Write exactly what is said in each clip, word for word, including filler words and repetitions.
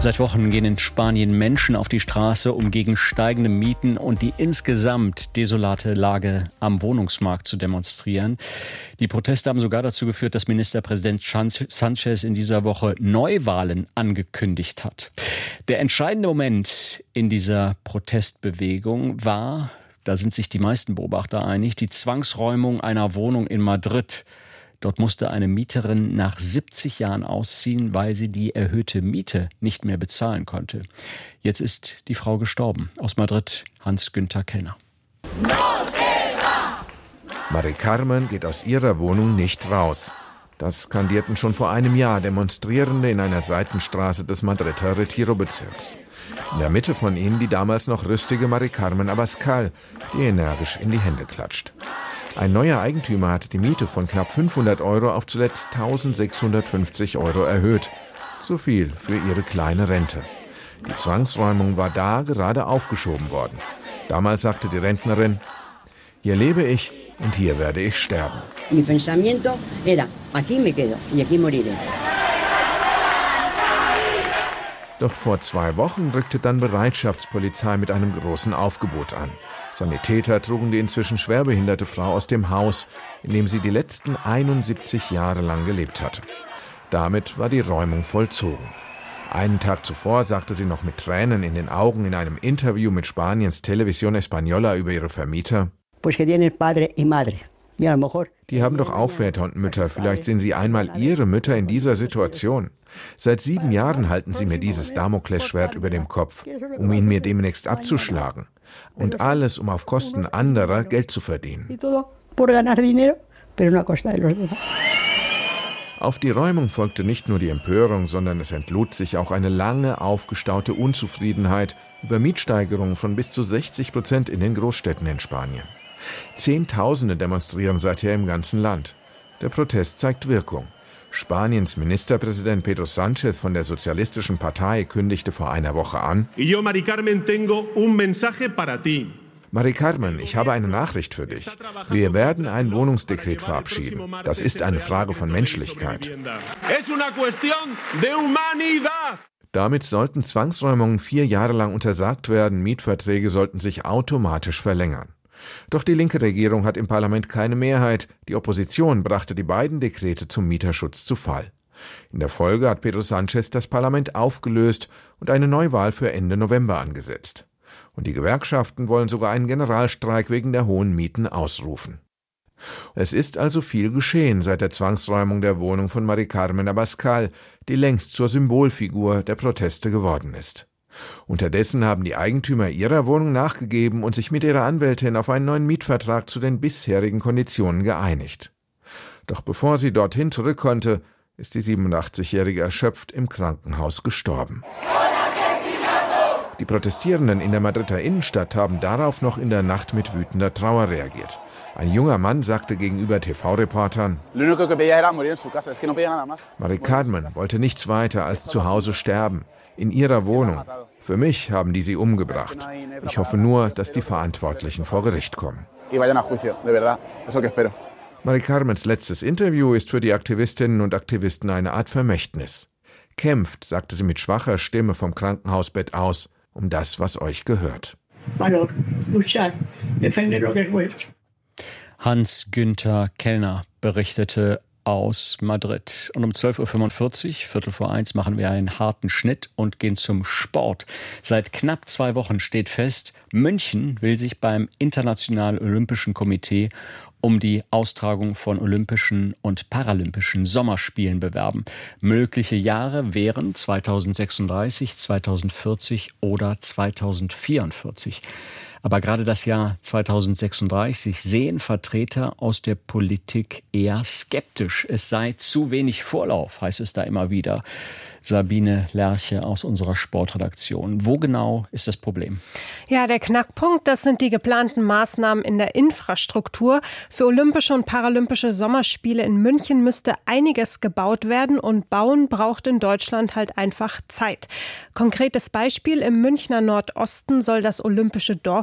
Seit Wochen gehen in Spanien Menschen auf die Straße, um gegen steigende Mieten und die insgesamt desolate Lage am Wohnungsmarkt zu demonstrieren. Die Proteste haben sogar dazu geführt, dass Ministerpräsident Sánchez in dieser Woche Neuwahlen angekündigt hat. Der entscheidende Moment in dieser Protestbewegung war, da sind sich die meisten Beobachter einig, die Zwangsräumung einer Wohnung in Madrid. Dort musste eine Mieterin nach siebzig Jahren ausziehen, weil sie die erhöhte Miete nicht mehr bezahlen konnte. Jetzt ist die Frau gestorben. Aus Madrid, Hans-Günther Kellner. Mari Carmen geht aus ihrer Wohnung nicht raus. Das skandierten schon vor einem Jahr Demonstrierende in einer Seitenstraße des Madrider Retiro-Bezirks. In der Mitte von ihnen die damals noch rüstige Mari Carmen Abascal, die energisch in die Hände klatscht. Ein neuer Eigentümer hat die Miete von knapp fünfhundert Euro auf zuletzt eintausendsechshundertfünfzig Euro erhöht. So viel für ihre kleine Rente. Die Zwangsräumung war da gerade aufgeschoben worden. Damals sagte die Rentnerin: Hier lebe ich und hier werde ich sterben. Mi pensamiento era, aquí me quedo y aquí moriré. Doch vor zwei Wochen rückte dann Bereitschaftspolizei mit einem großen Aufgebot an. Sanitäter trugen die inzwischen schwerbehinderte Frau aus dem Haus, in dem sie die letzten einundsiebzig Jahre lang gelebt hatte. Damit war die Räumung vollzogen. Einen Tag zuvor sagte sie noch mit Tränen in den Augen in einem Interview mit Spaniens Televisión Española über ihre Vermieter: Die haben doch auch Väter und Mütter, vielleicht sehen Sie einmal Ihre Mütter in dieser Situation. Seit sieben Jahren halten Sie mir dieses Damoklesschwert über dem Kopf, um ihn mir demnächst abzuschlagen. Und alles, um auf Kosten anderer Geld zu verdienen. Auf die Räumung folgte nicht nur die Empörung, sondern es entlud sich auch eine lange aufgestaute Unzufriedenheit über Mietsteigerungen von bis zu sechzig Prozent in den Großstädten in Spanien. Zehntausende demonstrieren seither im ganzen Land. Der Protest zeigt Wirkung. Spaniens Ministerpräsident Pedro Sánchez von der Sozialistischen Partei kündigte vor einer Woche an: Yo, Mari Carmen, tengo un mensaje para ti. Mari Carmen, ich habe eine Nachricht für dich. Wir werden ein Wohnungsdekret verabschieden. Das ist eine Frage von Menschlichkeit. Damit sollten Zwangsräumungen vier Jahre lang untersagt werden, Mietverträge sollten sich automatisch verlängern. Doch die linke Regierung hat im Parlament keine Mehrheit. Die Opposition brachte die beiden Dekrete zum Mieterschutz zu Fall. In der Folge hat Pedro Sánchez das Parlament aufgelöst und eine Neuwahl für Ende November angesetzt. Und die Gewerkschaften wollen sogar einen Generalstreik wegen der hohen Mieten ausrufen. Es ist also viel geschehen seit der Zwangsräumung der Wohnung von Mari Carmen Abascal, die längst zur Symbolfigur der Proteste geworden ist. Unterdessen haben die Eigentümer ihrer Wohnung nachgegeben und sich mit ihrer Anwältin auf einen neuen Mietvertrag zu den bisherigen Konditionen geeinigt. Doch bevor sie dorthin zurück konnte, ist die siebenundachtzigjährige erschöpft im Krankenhaus gestorben. Die Protestierenden in der Madrider Innenstadt haben darauf noch in der Nacht mit wütender Trauer reagiert. Ein junger Mann sagte gegenüber T V-Reportern: Mari Carmen wollte nichts weiter als zu Hause sterben. In ihrer Wohnung. Für mich haben die sie umgebracht. Ich hoffe nur, dass die Verantwortlichen vor Gericht kommen. Mari Carmens letztes Interview ist für die Aktivistinnen und Aktivisten eine Art Vermächtnis. Kämpft, sagte sie mit schwacher Stimme vom Krankenhausbett aus, um das, was euch gehört. Hans-Günther Kellner berichtete aus Madrid. Und um zwölf Uhr fünfundvierzig, Viertel vor eins, machen wir einen harten Schnitt und gehen zum Sport. Seit knapp zwei Wochen steht fest, München will sich beim Internationalen Olympischen Komitee um die Austragung von Olympischen und Paralympischen Sommerspielen bewerben. Mögliche Jahre wären zweitausendsechsunddreißig, zweitausendvierzig oder zweitausendvierundvierzig. Aber gerade das Jahr zweitausendsechsunddreißig sehen Vertreter aus der Politik eher skeptisch. Es sei zu wenig Vorlauf, heißt es da immer wieder. Sabine Lerche aus unserer Sportredaktion. Wo genau ist das Problem? Ja, der Knackpunkt, das sind die geplanten Maßnahmen in der Infrastruktur. Für Olympische und Paralympische Sommerspiele in München müsste einiges gebaut werden und bauen braucht in Deutschland halt einfach Zeit. Konkretes Beispiel: Im Münchner Nordosten soll das Olympische Dorf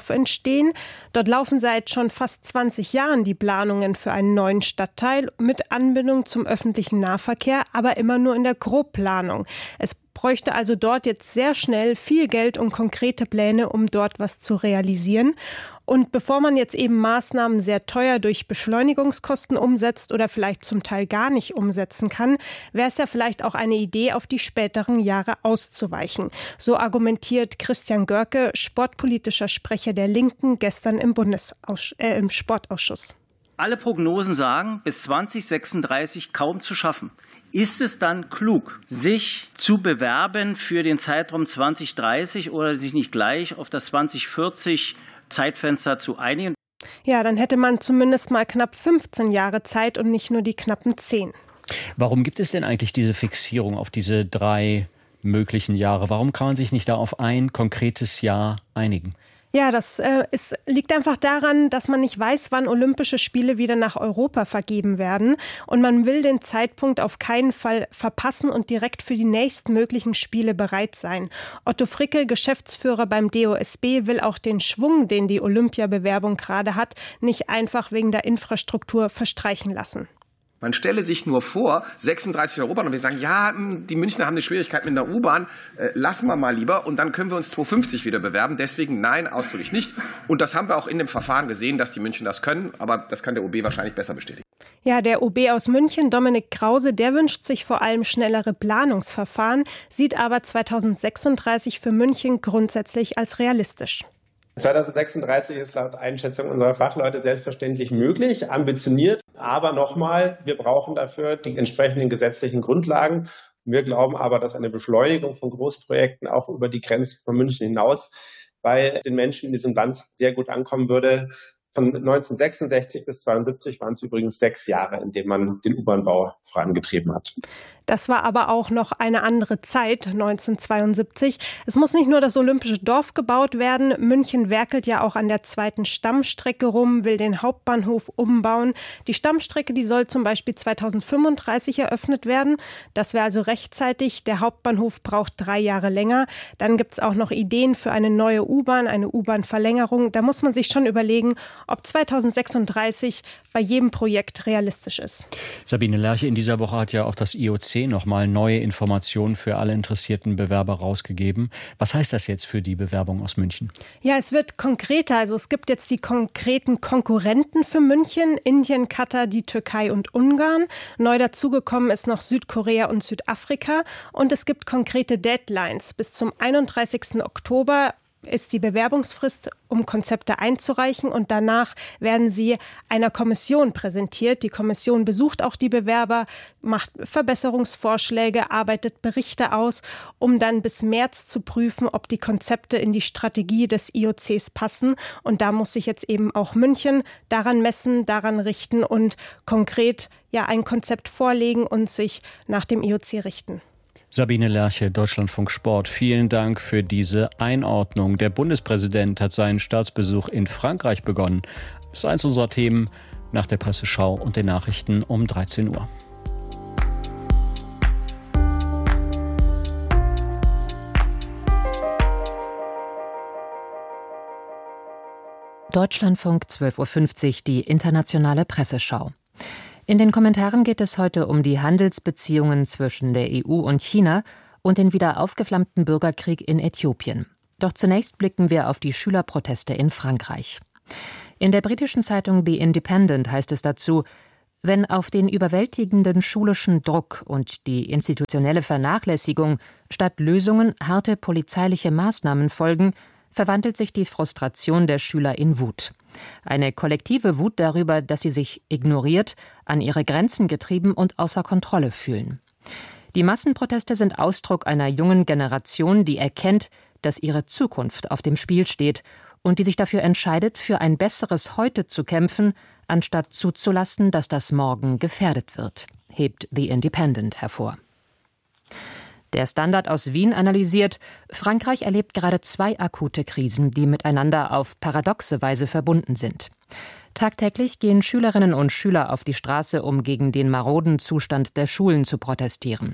Dorf entstehen. Dort laufen seit schon fast zwanzig Jahren die Planungen für einen neuen Stadtteil mit Anbindung zum öffentlichen Nahverkehr, aber immer nur in der Grobplanung. Es bräuchte also dort jetzt sehr schnell viel Geld und konkrete Pläne, um dort was zu realisieren. Und bevor man jetzt eben Maßnahmen sehr teuer durch Beschleunigungskosten umsetzt oder vielleicht zum Teil gar nicht umsetzen kann, wäre es ja vielleicht auch eine Idee, auf die späteren Jahre auszuweichen. So argumentiert Christian Görke, sportpolitischer Sprecher der Linken, gestern im Bundesauss- äh, im Sportausschuss. Alle Prognosen sagen, bis zwanzig sechsunddreißig kaum zu schaffen. Ist es dann klug, sich zu bewerben für den Zeitraum zwanzig dreißig oder sich nicht gleich auf das zwanzig vierzig Zeitfenster zu einigen? Ja, dann hätte man zumindest mal knapp fünfzehn Jahre Zeit und nicht nur die knappen zehn. Warum gibt es denn eigentlich diese Fixierung auf diese drei möglichen Jahre? Warum kann man sich nicht da auf ein konkretes Jahr einigen? Ja, das äh, ist, liegt einfach daran, dass man nicht weiß, wann Olympische Spiele wieder nach Europa vergeben werden. Und man will den Zeitpunkt auf keinen Fall verpassen und direkt für die nächstmöglichen Spiele bereit sein. Otto Fricke, Geschäftsführer beim D O S B, will auch den Schwung, den die Olympiabewerbung gerade hat, nicht einfach wegen der Infrastruktur verstreichen lassen. Man stelle sich nur vor, sechsunddreißig Europa und wir sagen, ja, die Münchner haben eine Schwierigkeit mit der U-Bahn, äh, lassen wir mal lieber und dann können wir uns zweitausendfünfzig wieder bewerben. Deswegen nein, ausdrücklich nicht. Und das haben wir auch in dem Verfahren gesehen, dass die München das können, aber das kann der O B wahrscheinlich besser bestätigen. Ja, der O B aus München, Dominik Krause, der wünscht sich vor allem schnellere Planungsverfahren, sieht aber zweitausendsechsunddreißig für München grundsätzlich als realistisch. zweitausendsechsunddreißig ist laut Einschätzung unserer Fachleute selbstverständlich möglich, ambitioniert. Aber nochmal, wir brauchen dafür die entsprechenden gesetzlichen Grundlagen. Wir glauben aber, dass eine Beschleunigung von Großprojekten auch über die Grenzen von München hinaus bei den Menschen in diesem Land sehr gut ankommen würde. Von neunzehnhundertsechsundsechzig bis zweiundsiebzig waren es übrigens sechs Jahre, in denen man den U-Bahn-Bau vorangetrieben hat. Das war aber auch noch eine andere Zeit, neunzehnhundertzweiundsiebzig. Es muss nicht nur das Olympische Dorf gebaut werden. München werkelt ja auch an der zweiten Stammstrecke rum, will den Hauptbahnhof umbauen. Die Stammstrecke, die soll zum Beispiel zweitausendfünfunddreißig eröffnet werden. Das wäre also rechtzeitig. Der Hauptbahnhof braucht drei Jahre länger. Dann gibt es auch noch Ideen für eine neue U-Bahn, eine U-Bahn-Verlängerung. Da muss man sich schon überlegen, ob zweitausendsechsunddreißig bei jedem Projekt realistisch ist. Sabine Lerche, in dieser Woche hat ja auch das I O C nochmal neue Informationen für alle interessierten Bewerber rausgegeben. Was heißt das jetzt für die Bewerbung aus München? Ja, es wird konkreter. Also es gibt jetzt die konkreten Konkurrenten für München. Indien, Katar, die Türkei und Ungarn. Neu dazugekommen ist noch Südkorea und Südafrika. Und es gibt konkrete Deadlines. Bis zum einunddreißigsten Oktober ist die Bewerbungsfrist, um Konzepte einzureichen, und danach werden sie einer Kommission präsentiert. Die Kommission besucht auch die Bewerber, macht Verbesserungsvorschläge, arbeitet Berichte aus, um dann bis März zu prüfen, ob die Konzepte in die Strategie des I O Cs passen. Und da muss sich jetzt eben auch München daran messen, daran richten und konkret ja ein Konzept vorlegen und sich nach dem I O C richten. Sabine Lerche, Deutschlandfunk Sport, vielen Dank für diese Einordnung. Der Bundespräsident hat seinen Staatsbesuch in Frankreich begonnen. Das ist eins unserer Themen nach der Presseschau und den Nachrichten um dreizehn Uhr. Deutschlandfunk zwölf Uhr fünfzig, die internationale Presseschau. In den Kommentaren geht es heute um die Handelsbeziehungen zwischen der E U und China und den wieder aufgeflammten Bürgerkrieg in Äthiopien. Doch zunächst blicken wir auf die Schülerproteste in Frankreich. In der britischen Zeitung The Independent heißt es dazu: Wenn auf den überwältigenden schulischen Druck und die institutionelle Vernachlässigung statt Lösungen harte polizeiliche Maßnahmen folgen, verwandelt sich die Frustration der Schüler in Wut. Eine kollektive Wut darüber, dass sie sich ignoriert, an ihre Grenzen getrieben und außer Kontrolle fühlen. Die Massenproteste sind Ausdruck einer jungen Generation, die erkennt, dass ihre Zukunft auf dem Spiel steht und die sich dafür entscheidet, für ein besseres Heute zu kämpfen, anstatt zuzulassen, dass das Morgen gefährdet wird, hebt The Independent hervor. Der Standard aus Wien analysiert: Frankreich erlebt gerade zwei akute Krisen, die miteinander auf paradoxe Weise verbunden sind. Tagtäglich gehen Schülerinnen und Schüler auf die Straße, um gegen den maroden Zustand der Schulen zu protestieren.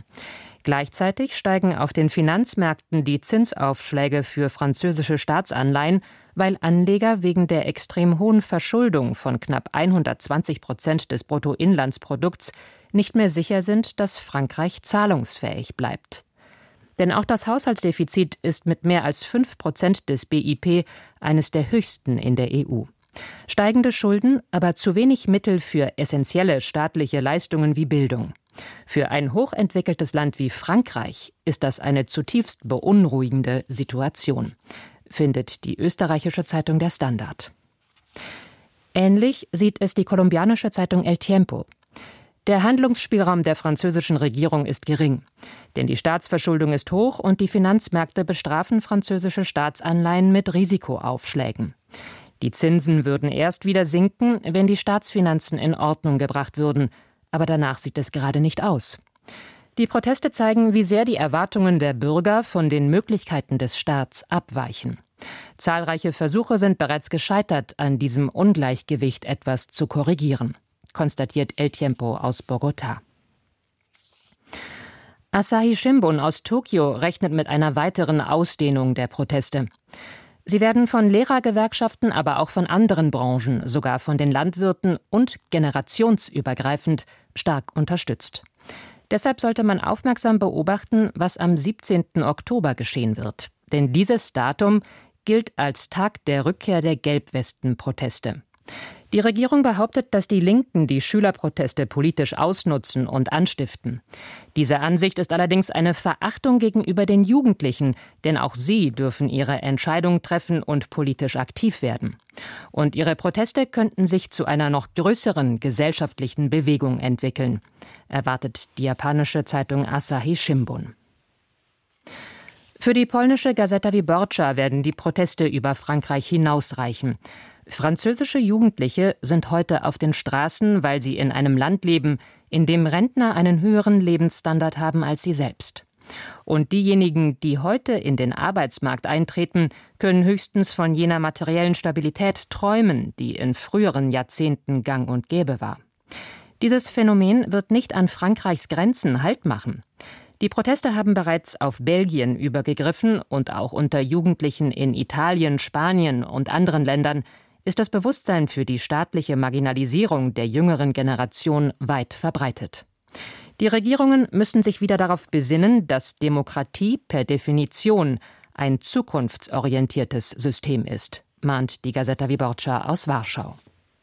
Gleichzeitig steigen auf den Finanzmärkten die Zinsaufschläge für französische Staatsanleihen, weil Anleger wegen der extrem hohen Verschuldung von knapp hundertzwanzig Prozent des Bruttoinlandsprodukts nicht mehr sicher sind, dass Frankreich zahlungsfähig bleibt. Denn auch das Haushaltsdefizit ist mit mehr als fünf Prozent des B I P eines der höchsten in der E U. Steigende Schulden, aber zu wenig Mittel für essentielle staatliche Leistungen wie Bildung. Für ein hochentwickeltes Land wie Frankreich ist das eine zutiefst beunruhigende Situation, findet die österreichische Zeitung Der Standard. Ähnlich sieht es die kolumbianische Zeitung El Tiempo. Der Handlungsspielraum der französischen Regierung ist gering, denn die Staatsverschuldung ist hoch und die Finanzmärkte bestrafen französische Staatsanleihen mit Risikoaufschlägen. Die Zinsen würden erst wieder sinken, wenn die Staatsfinanzen in Ordnung gebracht würden, aber danach sieht es gerade nicht aus. Die Proteste zeigen, wie sehr die Erwartungen der Bürger von den Möglichkeiten des Staats abweichen. Zahlreiche Versuche sind bereits gescheitert, an diesem Ungleichgewicht etwas zu korrigieren, konstatiert El Tiempo aus Bogotá. Asahi Shimbun aus Tokio rechnet mit einer weiteren Ausdehnung der Proteste. Sie werden von Lehrergewerkschaften, aber auch von anderen Branchen, sogar von den Landwirten und generationsübergreifend stark unterstützt. Deshalb sollte man aufmerksam beobachten, was am siebzehnten Oktober geschehen wird. Denn dieses Datum gilt als Tag der Rückkehr der Gelbwesten-Proteste. Die Regierung behauptet, dass die Linken die Schülerproteste politisch ausnutzen und anstiften. Diese Ansicht ist allerdings eine Verachtung gegenüber den Jugendlichen, denn auch sie dürfen ihre Entscheidung treffen und politisch aktiv werden. Und ihre Proteste könnten sich zu einer noch größeren gesellschaftlichen Bewegung entwickeln, erwartet die japanische Zeitung Asahi Shimbun. Für die polnische Gazeta Wyborcza werden die Proteste über Frankreich hinausreichen. Französische Jugendliche sind heute auf den Straßen, weil sie in einem Land leben, in dem Rentner einen höheren Lebensstandard haben als sie selbst. Und diejenigen, die heute in den Arbeitsmarkt eintreten, können höchstens von jener materiellen Stabilität träumen, die in früheren Jahrzehnten gang und gäbe war. Dieses Phänomen wird nicht an Frankreichs Grenzen Halt machen. Die Proteste haben bereits auf Belgien übergegriffen und auch unter Jugendlichen in Italien, Spanien und anderen Ländern ist das Bewusstsein für die staatliche Marginalisierung der jüngeren Generation weit verbreitet. Die Regierungen müssen sich wieder darauf besinnen, dass Demokratie per Definition ein zukunftsorientiertes System ist, mahnt die Gazeta Wyborcza aus Warschau.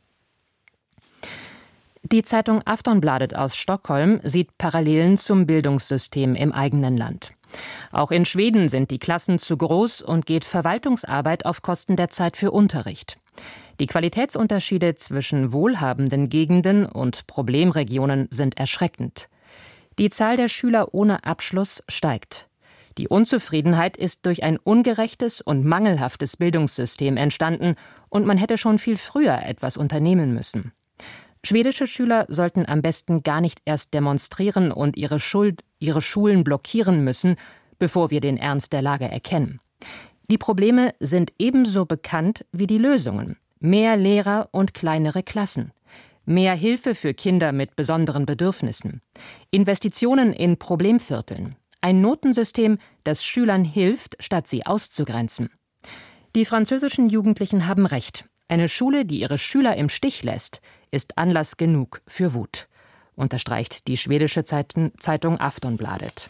Die Zeitung Aftonbladet aus Stockholm sieht Parallelen zum Bildungssystem im eigenen Land. Auch in Schweden sind die Klassen zu groß und geht Verwaltungsarbeit auf Kosten der Zeit für Unterricht. Die Qualitätsunterschiede zwischen wohlhabenden Gegenden und Problemregionen sind erschreckend. Die Zahl der Schüler ohne Abschluss steigt. Die Unzufriedenheit ist durch ein ungerechtes und mangelhaftes Bildungssystem entstanden und man hätte schon viel früher etwas unternehmen müssen. Schwedische Schüler sollten am besten gar nicht erst demonstrieren und ihre, Schuld, ihre Schulen blockieren müssen, bevor wir den Ernst der Lage erkennen. Die Probleme sind ebenso bekannt wie die Lösungen. Mehr Lehrer und kleinere Klassen. Mehr Hilfe für Kinder mit besonderen Bedürfnissen. Investitionen in Problemvierteln. Ein Notensystem, das Schülern hilft, statt sie auszugrenzen. Die französischen Jugendlichen haben recht. Eine Schule, die ihre Schüler im Stich lässt, ist Anlass genug für Wut, unterstreicht die schwedische Zeitung Aftonbladet.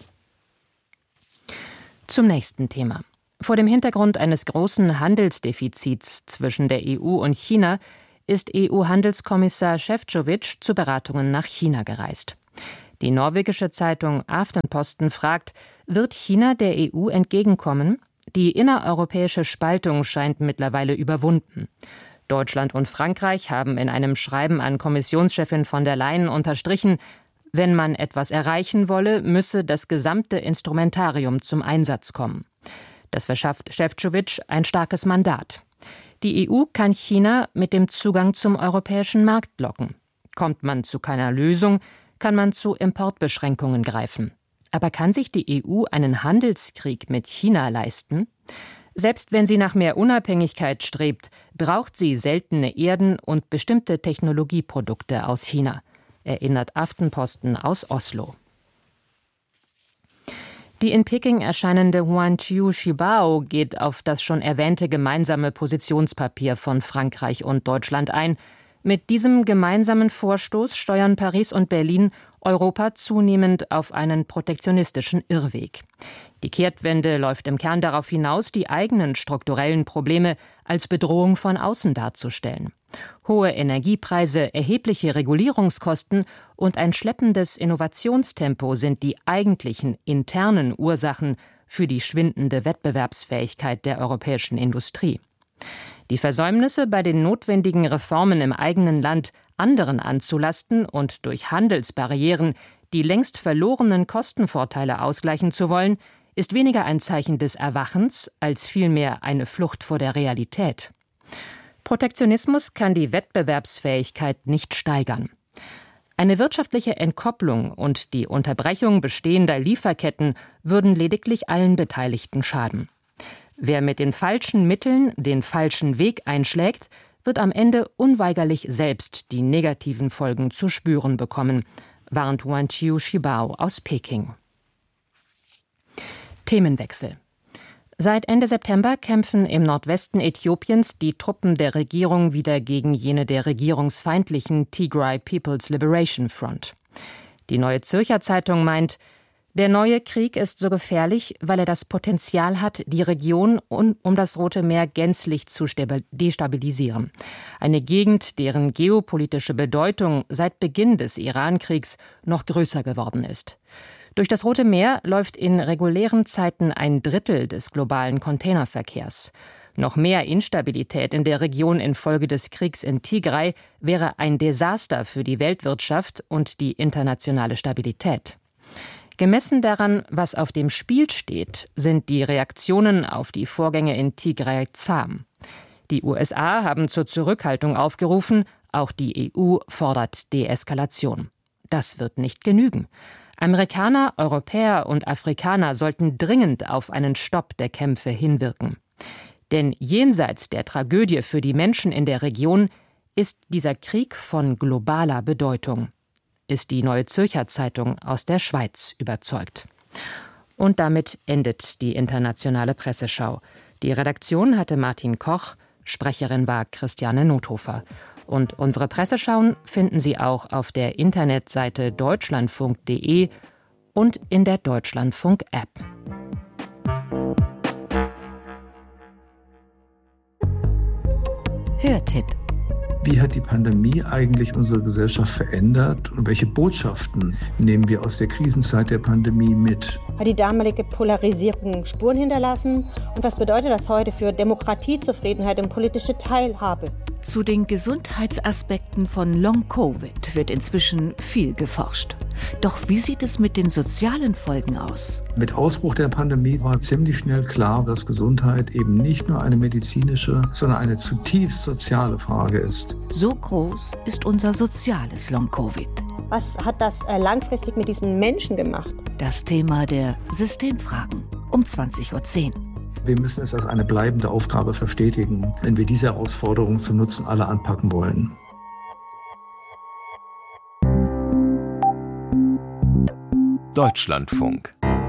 Zum nächsten Thema. Vor dem Hintergrund eines großen Handelsdefizits zwischen der E U und China ist E U-Handelskommissar Šefčovič zu Beratungen nach China gereist. Die norwegische Zeitung Aftenposten fragt, wird China der E U entgegenkommen? Die innereuropäische Spaltung scheint mittlerweile überwunden. Deutschland und Frankreich haben in einem Schreiben an Kommissionschefin von der Leyen unterstrichen, wenn man etwas erreichen wolle, müsse das gesamte Instrumentarium zum Einsatz kommen. Das verschafft Šefčovič ein starkes Mandat. Die E U kann China mit dem Zugang zum europäischen Markt locken. Kommt man zu keiner Lösung, kann man zu Importbeschränkungen greifen. Aber kann sich die E U einen Handelskrieg mit China leisten? Selbst wenn sie nach mehr Unabhängigkeit strebt, braucht sie seltene Erden und bestimmte Technologieprodukte aus China, erinnert Aftenposten aus Oslo. Die in Peking erscheinende Huanqiu Shibao geht auf das schon erwähnte gemeinsame Positionspapier von Frankreich und Deutschland ein. Mit diesem gemeinsamen Vorstoß steuern Paris und Berlin Europa zunehmend auf einen protektionistischen Irrweg. Die Kehrtwende läuft im Kern darauf hinaus, die eigenen strukturellen Probleme als Bedrohung von außen darzustellen. Hohe Energiepreise, erhebliche Regulierungskosten und ein schleppendes Innovationstempo sind die eigentlichen internen Ursachen für die schwindende Wettbewerbsfähigkeit der europäischen Industrie. Die Versäumnisse bei den notwendigen Reformen im eigenen Land anderen anzulasten und durch Handelsbarrieren die längst verlorenen Kostenvorteile ausgleichen zu wollen, ist weniger ein Zeichen des Erwachens als vielmehr eine Flucht vor der Realität. Protektionismus kann die Wettbewerbsfähigkeit nicht steigern. Eine wirtschaftliche Entkopplung und die Unterbrechung bestehender Lieferketten würden lediglich allen Beteiligten schaden. Wer mit den falschen Mitteln den falschen Weg einschlägt, wird am Ende unweigerlich selbst die negativen Folgen zu spüren bekommen, warnt Huanqiu Shibao aus Peking. Themenwechsel. Seit Ende September kämpfen im Nordwesten Äthiopiens die Truppen der Regierung wieder gegen jene der regierungsfeindlichen Tigray People's Liberation Front. Die Neue Zürcher Zeitung meint, der neue Krieg ist so gefährlich, weil er das Potenzial hat, die Region um das Rote Meer gänzlich zu destabilisieren. Eine Gegend, deren geopolitische Bedeutung seit Beginn des Iran-Kriegs noch größer geworden ist. Durch das Rote Meer läuft in regulären Zeiten ein Drittel des globalen Containerverkehrs. Noch mehr Instabilität in der Region infolge des Kriegs in Tigray wäre ein Desaster für die Weltwirtschaft und die internationale Stabilität. Gemessen daran, was auf dem Spiel steht, sind die Reaktionen auf die Vorgänge in Tigray zahm. Die U S A haben zur Zurückhaltung aufgerufen, auch die E U fordert Deeskalation. Das wird nicht genügen. Amerikaner, Europäer und Afrikaner sollten dringend auf einen Stopp der Kämpfe hinwirken. Denn jenseits der Tragödie für die Menschen in der Region ist dieser Krieg von globaler Bedeutung, ist die Neue Zürcher Zeitung aus der Schweiz überzeugt. Und damit endet die internationale Presseschau. Die Redaktion hatte Martin Koch, Sprecherin war Christiane Nothofer. Und unsere Presseschauen finden Sie auch auf der Internetseite deutschlandfunk punkt de und in der Deutschlandfunk-App. Hörtipp. Wie hat die Pandemie eigentlich unsere Gesellschaft verändert und welche Botschaften nehmen wir aus der Krisenzeit der Pandemie mit? Hat die damalige Polarisierung Spuren hinterlassen? Und was bedeutet das heute für Demokratie, Zufriedenheit und politische Teilhabe? Zu den Gesundheitsaspekten von Long-Covid wird inzwischen viel geforscht. Doch wie sieht es mit den sozialen Folgen aus? Mit Ausbruch der Pandemie war ziemlich schnell klar, dass Gesundheit eben nicht nur eine medizinische, sondern eine zutiefst soziale Frage ist. So groß ist unser soziales Long-Covid. Was hat das langfristig mit diesen Menschen gemacht? Das Thema der Systemfragen um zwanzig Uhr zehn. Wir müssen es als eine bleibende Aufgabe verstetigen, wenn wir diese Herausforderung zum Nutzen aller anpacken wollen. Deutschlandfunk.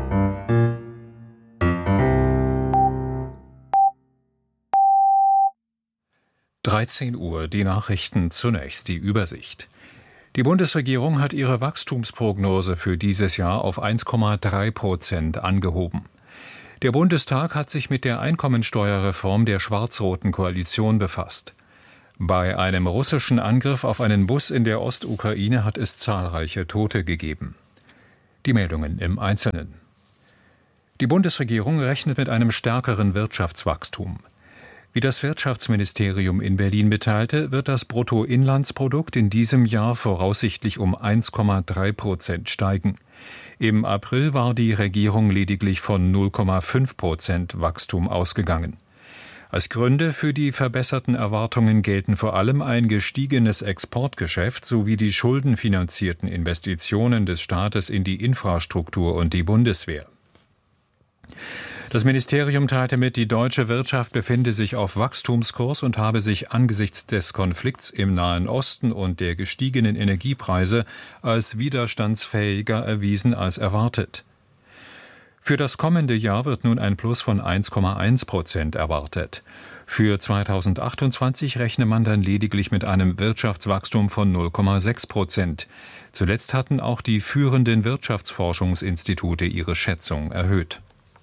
dreizehn Uhr, die Nachrichten zunächst, die Übersicht. Die Bundesregierung hat ihre Wachstumsprognose für dieses Jahr auf eins Komma drei Prozent angehoben. Der Bundestag hat sich mit der Einkommensteuerreform der schwarz-roten Koalition befasst. Bei einem russischen Angriff auf einen Bus in der Ostukraine hat es zahlreiche Tote gegeben. Die Meldungen im Einzelnen. Die Bundesregierung rechnet mit einem stärkeren Wirtschaftswachstum. Wie das Wirtschaftsministerium in Berlin mitteilte, wird das Bruttoinlandsprodukt in diesem Jahr voraussichtlich um eins Komma drei Prozent steigen. Im April war die Regierung lediglich von null Komma fünf Prozent Wachstum ausgegangen. Als Gründe für die verbesserten Erwartungen gelten vor allem ein gestiegenes Exportgeschäft sowie die schuldenfinanzierten Investitionen des Staates in die Infrastruktur und die Bundeswehr. Das Ministerium teilte mit, die deutsche Wirtschaft befinde sich auf Wachstumskurs und habe sich angesichts des Konflikts im Nahen Osten und der gestiegenen Energiepreise als widerstandsfähiger erwiesen als erwartet. Für das kommende Jahr wird nun ein Plus von eins Komma eins Prozent erwartet. Für zweitausendachtundzwanzig rechne man dann lediglich mit einem Wirtschaftswachstum von null Komma sechs Prozent. Zuletzt hatten auch die führenden Wirtschaftsforschungsinstitute ihre Schätzung erhöht.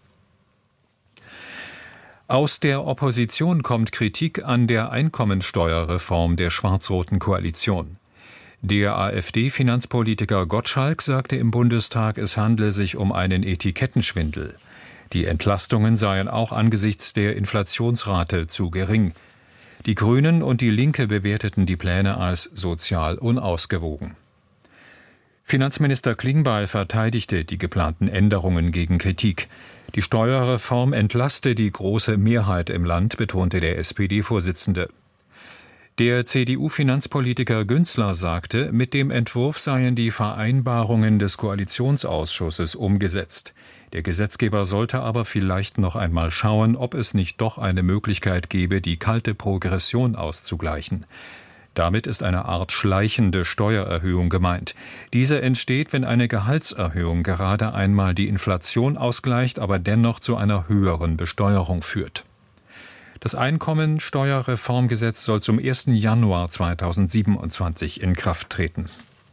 Aus der Opposition kommt Kritik an der Einkommensteuerreform der schwarz-roten Koalition. Der AfD-Finanzpolitiker Gottschalk sagte im Bundestag, es handle sich um einen Etikettenschwindel. Die Entlastungen seien auch angesichts der Inflationsrate zu gering. Die Grünen und die Linke bewerteten die Pläne als sozial unausgewogen. Finanzminister Klingbeil verteidigte die geplanten Änderungen gegen Kritik. Die Steuerreform entlaste die große Mehrheit im Land, betonte der S P D-Vorsitzende. Der C D U-Finanzpolitiker Günzler sagte, mit dem Entwurf seien die Vereinbarungen des Koalitionsausschusses umgesetzt. Der Gesetzgeber sollte aber vielleicht noch einmal schauen, ob es nicht doch eine Möglichkeit gäbe, die kalte Progression auszugleichen. Damit ist eine Art schleichende Steuererhöhung gemeint. Diese entsteht, wenn eine Gehaltserhöhung gerade einmal die Inflation ausgleicht, aber dennoch zu einer höheren Besteuerung führt. Das Einkommensteuerreformgesetz soll zum ersten Januar zweitausendsiebenundzwanzig in Kraft treten.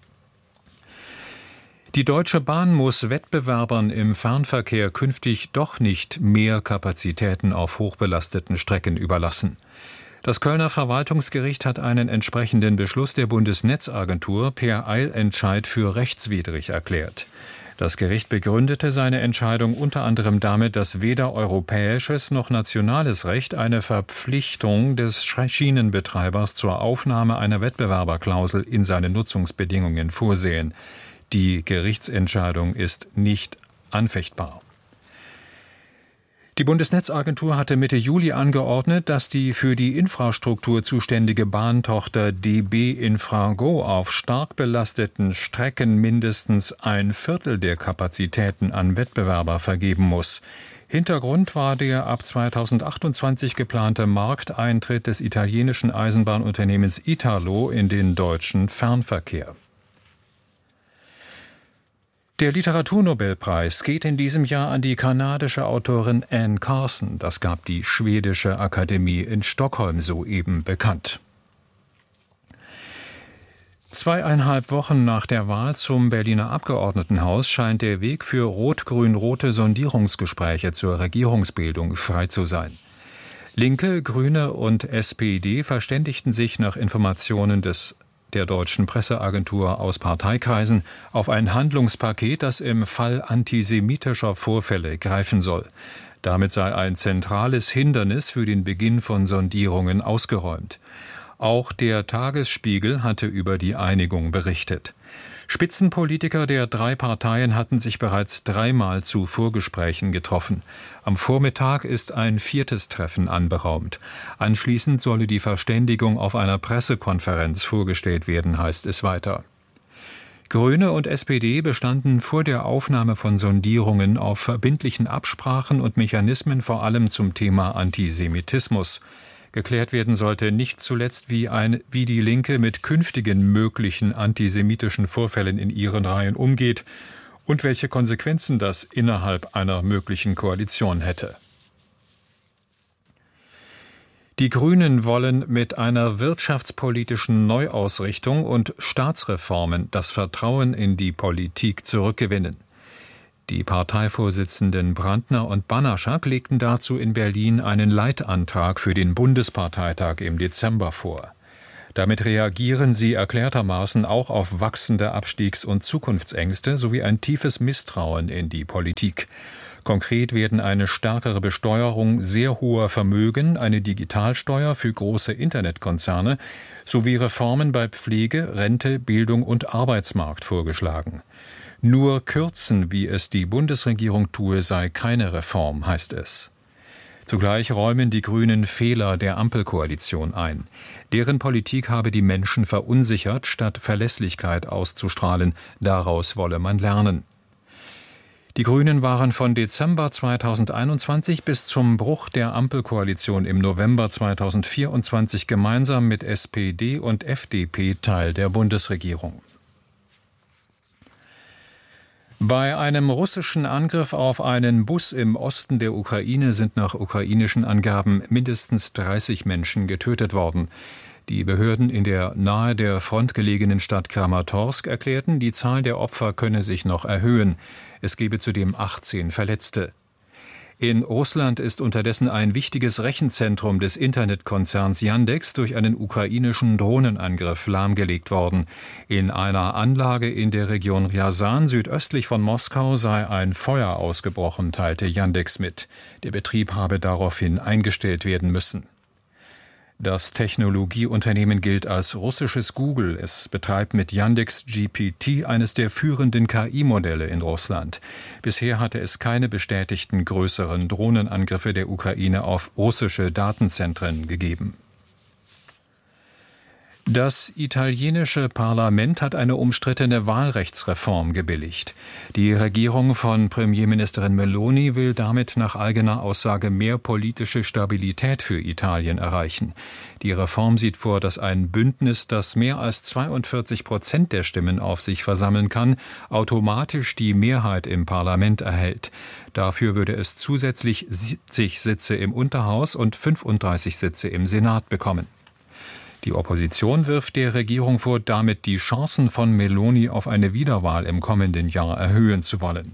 Die Deutsche Bahn muss Wettbewerbern im Fernverkehr künftig doch nicht mehr Kapazitäten auf hochbelasteten Strecken überlassen. Das Kölner Verwaltungsgericht hat einen entsprechenden Beschluss der Bundesnetzagentur per Eilentscheid für rechtswidrig erklärt. Das Gericht begründete seine Entscheidung unter anderem damit, dass weder europäisches noch nationales Recht eine Verpflichtung des Schienenbetreibers zur Aufnahme einer Wettbewerberklausel in seine Nutzungsbedingungen vorsehen. Die Gerichtsentscheidung ist nicht anfechtbar. Die Bundesnetzagentur hatte Mitte Juli angeordnet, dass die für die Infrastruktur zuständige Bahntochter D B Infrago auf stark belasteten Strecken mindestens ein Viertel der Kapazitäten an Wettbewerber vergeben muss. Hintergrund war der ab zweitausendachtundzwanzig geplante Markteintritt des italienischen Eisenbahnunternehmens Italo in den deutschen Fernverkehr. Der Literaturnobelpreis geht in diesem Jahr an die kanadische Autorin Anne Carson. Das gab die schwedische Akademie in Stockholm soeben bekannt. Zweieinhalb Wochen nach der Wahl zum Berliner Abgeordnetenhaus scheint der Weg für rot-grün-rote Sondierungsgespräche zur Regierungsbildung frei zu sein. Linke, Grüne und S P D verständigten sich nach Informationen des der deutschen Presseagentur aus Parteikreisen auf ein Handlungspaket, das im Fall antisemitischer Vorfälle greifen soll. Damit sei ein zentrales Hindernis für den Beginn von Sondierungen ausgeräumt. Auch der Tagesspiegel hatte über die Einigung berichtet. Spitzenpolitiker der drei Parteien hatten sich bereits dreimal zu Vorgesprächen getroffen. Am Vormittag ist ein viertes Treffen anberaumt. Anschließend solle die Verständigung auf einer Pressekonferenz vorgestellt werden, heißt es weiter. Grüne und S P D bestanden vor der Aufnahme von Sondierungen auf verbindlichen Absprachen und Mechanismen vor allem zum Thema Antisemitismus. Geklärt werden sollte nicht zuletzt, wie, ein, wie die Linke mit künftigen möglichen antisemitischen Vorfällen in ihren Reihen umgeht und welche Konsequenzen das innerhalb einer möglichen Koalition hätte. Die Grünen wollen mit einer wirtschaftspolitischen Neuausrichtung und Staatsreformen das Vertrauen in die Politik zurückgewinnen. Die Parteivorsitzenden Brandner und Banaschak legten dazu in Berlin einen Leitantrag für den Bundesparteitag im Dezember vor. Damit reagieren sie erklärtermaßen auch auf wachsende Abstiegs- und Zukunftsängste sowie ein tiefes Misstrauen in die Politik. Konkret werden eine stärkere Besteuerung sehr hoher Vermögen, eine Digitalsteuer für große Internetkonzerne sowie Reformen bei Pflege, Rente, Bildung und Arbeitsmarkt vorgeschlagen. Nur kürzen, wie es die Bundesregierung tue, sei keine Reform, heißt es. Zugleich räumen die Grünen Fehler der Ampelkoalition ein. Deren Politik habe die Menschen verunsichert, statt Verlässlichkeit auszustrahlen. Daraus wolle man lernen. Die Grünen waren von Dezember zweitausendeinundzwanzig bis zum Bruch der Ampelkoalition im November zweitausendvierundzwanzig gemeinsam mit S P D und F D P Teil der Bundesregierung. Bei einem russischen Angriff auf einen Bus im Osten der Ukraine sind nach ukrainischen Angaben mindestens dreißig Menschen getötet worden. Die Behörden in der nahe der Front gelegenen Stadt Kramatorsk erklärten, die Zahl der Opfer könne sich noch erhöhen. Es gebe zudem achtzehn Verletzte. In Russland ist unterdessen ein wichtiges Rechenzentrum des Internetkonzerns Yandex durch einen ukrainischen Drohnenangriff lahmgelegt worden. In einer Anlage in der Region Rjasan südöstlich von Moskau sei ein Feuer ausgebrochen, teilte Yandex mit. Der Betrieb habe daraufhin eingestellt werden müssen. Das Technologieunternehmen gilt als russisches Google. Es betreibt mit Yandex G P T eines der führenden K I-Modelle in Russland. Bisher hatte es keine bestätigten größeren Drohnenangriffe der Ukraine auf russische Datenzentren gegeben. Das italienische Parlament hat eine umstrittene Wahlrechtsreform gebilligt. Die Regierung von Premierministerin Meloni will damit nach eigener Aussage mehr politische Stabilität für Italien erreichen. Die Reform sieht vor, dass ein Bündnis, das mehr als zweiundvierzig Prozent der Stimmen auf sich versammeln kann, automatisch die Mehrheit im Parlament erhält. Dafür würde es zusätzlich siebzig Sitze im Unterhaus und fünfunddreißig Sitze im Senat bekommen. Die Opposition wirft der Regierung vor, damit die Chancen von Meloni auf eine Wiederwahl im kommenden Jahr erhöhen zu wollen.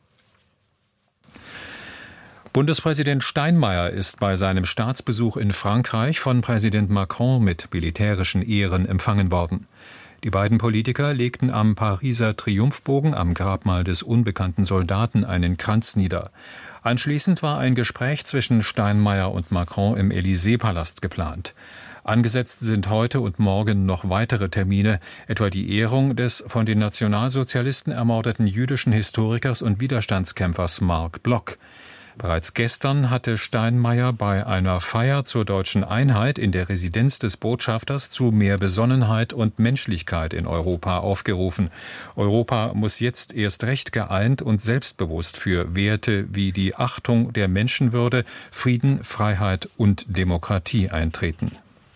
Bundespräsident Steinmeier ist bei seinem Staatsbesuch in Frankreich von Präsident Macron mit militärischen Ehren empfangen worden. Die beiden Politiker legten am Pariser Triumphbogen am Grabmal des unbekannten Soldaten einen Kranz nieder. Anschließend war ein Gespräch zwischen Steinmeier und Macron im Élysée-Palast geplant. Angesetzt sind heute und morgen noch weitere Termine, etwa die Ehrung des von den Nationalsozialisten ermordeten jüdischen Historikers und Widerstandskämpfers Marc Bloch. Bereits gestern hatte Steinmeier bei einer Feier zur deutschen Einheit in der Residenz des Botschafters zu mehr Besonnenheit und Menschlichkeit in Europa aufgerufen. Europa muss jetzt erst recht geeint und selbstbewusst für Werte wie die Achtung der Menschenwürde, Frieden, Freiheit und Demokratie eintreten.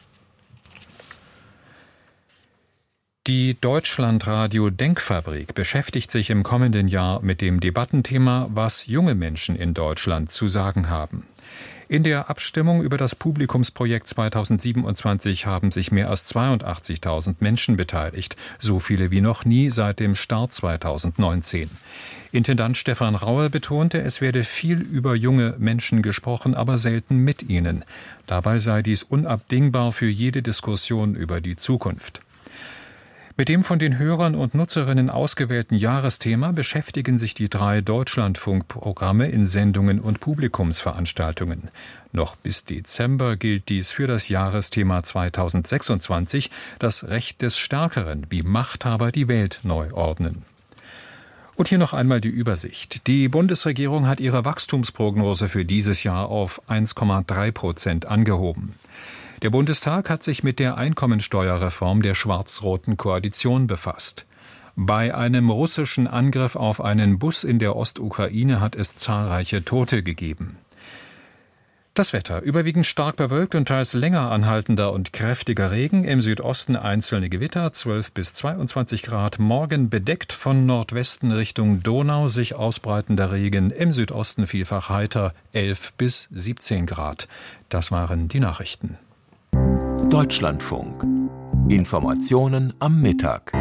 Die Deutschlandradio Denkfabrik beschäftigt sich im kommenden Jahr mit dem Debattenthema, was junge Menschen in Deutschland zu sagen haben. In der Abstimmung über das Publikumsprojekt zweitausendsiebenundzwanzig haben sich mehr als zweiundachtzigtausend Menschen beteiligt, so viele wie noch nie seit dem Start zweitausendneunzehn. Intendant Stefan Raue betonte, es werde viel über junge Menschen gesprochen, aber selten mit ihnen. Dabei sei dies unabdingbar für jede Diskussion über die Zukunft. Mit dem von den Hörern und Nutzerinnen ausgewählten Jahresthema beschäftigen sich die drei Deutschlandfunkprogramme in Sendungen und Publikumsveranstaltungen. Noch bis Dezember gilt dies für das Jahresthema zweitausendsechsundzwanzig, das Recht des Stärkeren, wie Machthaber die Welt neu ordnen. Und hier noch einmal die Übersicht. Die Bundesregierung hat ihre Wachstumsprognose für dieses Jahr auf eins Komma drei Prozent angehoben. Der Bundestag hat sich mit der Einkommensteuerreform der schwarz-roten Koalition befasst. Bei einem russischen Angriff auf einen Bus in der Ostukraine hat es zahlreiche Tote gegeben. Das Wetter: überwiegend stark bewölkt und teils länger anhaltender und kräftiger Regen, im Südosten einzelne Gewitter, zwölf bis zweiundzwanzig Grad. Morgen bedeckt, von Nordwesten Richtung Donau sich ausbreitender Regen, im Südosten vielfach heiter, elf bis siebzehn Grad. Das waren die Nachrichten. Deutschlandfunk. Informationen am Mittag.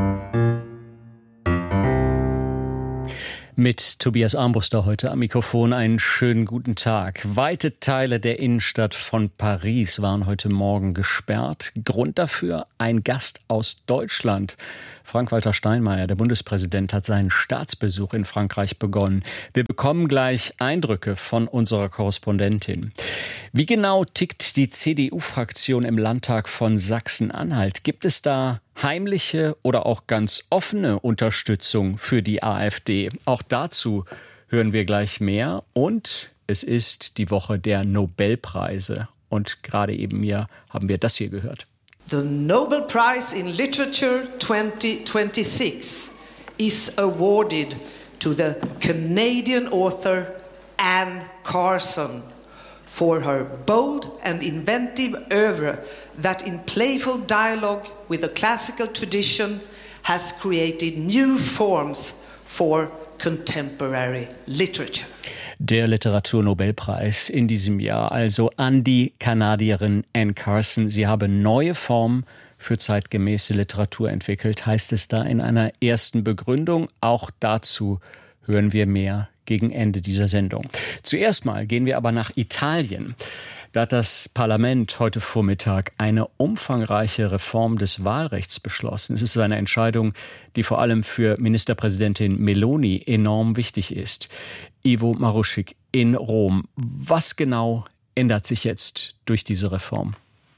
Mit Tobias Armbruster heute am Mikrofon. Einen schönen guten Tag. Weite Teile der Innenstadt von Paris waren heute Morgen gesperrt. Grund dafür: ein Gast aus Deutschland. Frank-Walter Steinmeier, der Bundespräsident, hat seinen Staatsbesuch in Frankreich begonnen. Wir bekommen gleich Eindrücke von unserer Korrespondentin. Wie genau tickt die C D U-Fraktion im Landtag von Sachsen-Anhalt? Gibt es da heimliche oder auch ganz offene Unterstützung für die AfD? Auch dazu hören wir gleich mehr. Und es ist die Woche der Nobelpreise. Und gerade eben hier haben wir das hier gehört. The Nobel Prize in Literature twenty twenty-six is awarded to the Canadian author Anne Carson for her bold and inventive oeuvre that in playful dialogue with the classical tradition has created new forms for contemporary literature. Der Literaturnobelpreis in diesem Jahr also an die Kanadierin Anne Carson. Sie habe neue Formen für zeitgemäße Literatur entwickelt, heißt es da in einer ersten Begründung. Auch dazu hören wir mehr gegen Ende dieser Sendung. Zuerst mal gehen wir aber nach Italien. Da hat das Parlament heute Vormittag eine umfangreiche Reform des Wahlrechts beschlossen. Es ist eine Entscheidung, die vor allem für Ministerpräsidentin Meloni enorm wichtig ist. Ivo Maruschik in Rom. Was genau ändert sich jetzt durch diese Reform?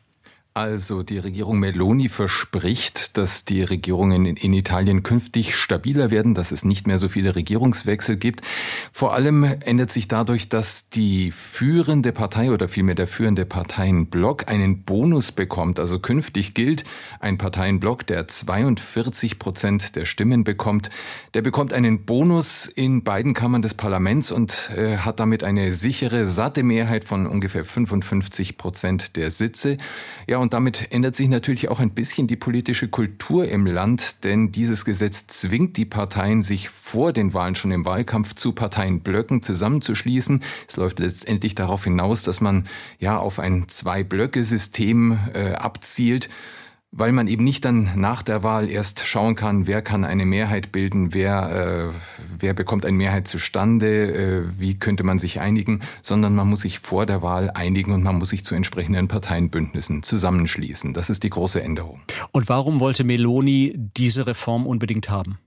Also die Regierung Meloni verspricht, dass die Regierungen in Italien künftig stabiler werden, dass es nicht mehr so viele Regierungswechsel gibt. Vor allem ändert sich dadurch, dass die führende Partei oder vielmehr der führende Parteienblock einen Bonus bekommt. Also künftig gilt, ein Parteienblock, der zweiundvierzig Prozent der Stimmen bekommt, der bekommt einen Bonus in beiden Kammern des Parlaments und äh, hat damit eine sichere, satte Mehrheit von ungefähr fünfundfünfzig Prozent der Sitze. Ja, und damit ändert sich natürlich auch ein bisschen die politische Kultur im Land, denn dieses Gesetz zwingt die Parteien, sich vor den Wahlen schon im Wahlkampf zu Parteienblöcken zusammenzuschließen. Es läuft letztendlich darauf hinaus, dass man ja auf ein Zwei-Blöcke-System äh, abzielt, weil man eben nicht dann nach der Wahl erst schauen kann, wer kann eine Mehrheit bilden, wer, äh, wer bekommt eine Mehrheit zustande, äh, wie könnte man sich einigen, sondern man muss sich vor der Wahl einigen und man muss sich zu entsprechenden Parteienbündnissen zusammenschließen. Das ist die große Änderung. Und warum wollte Meloni diese Reform unbedingt haben?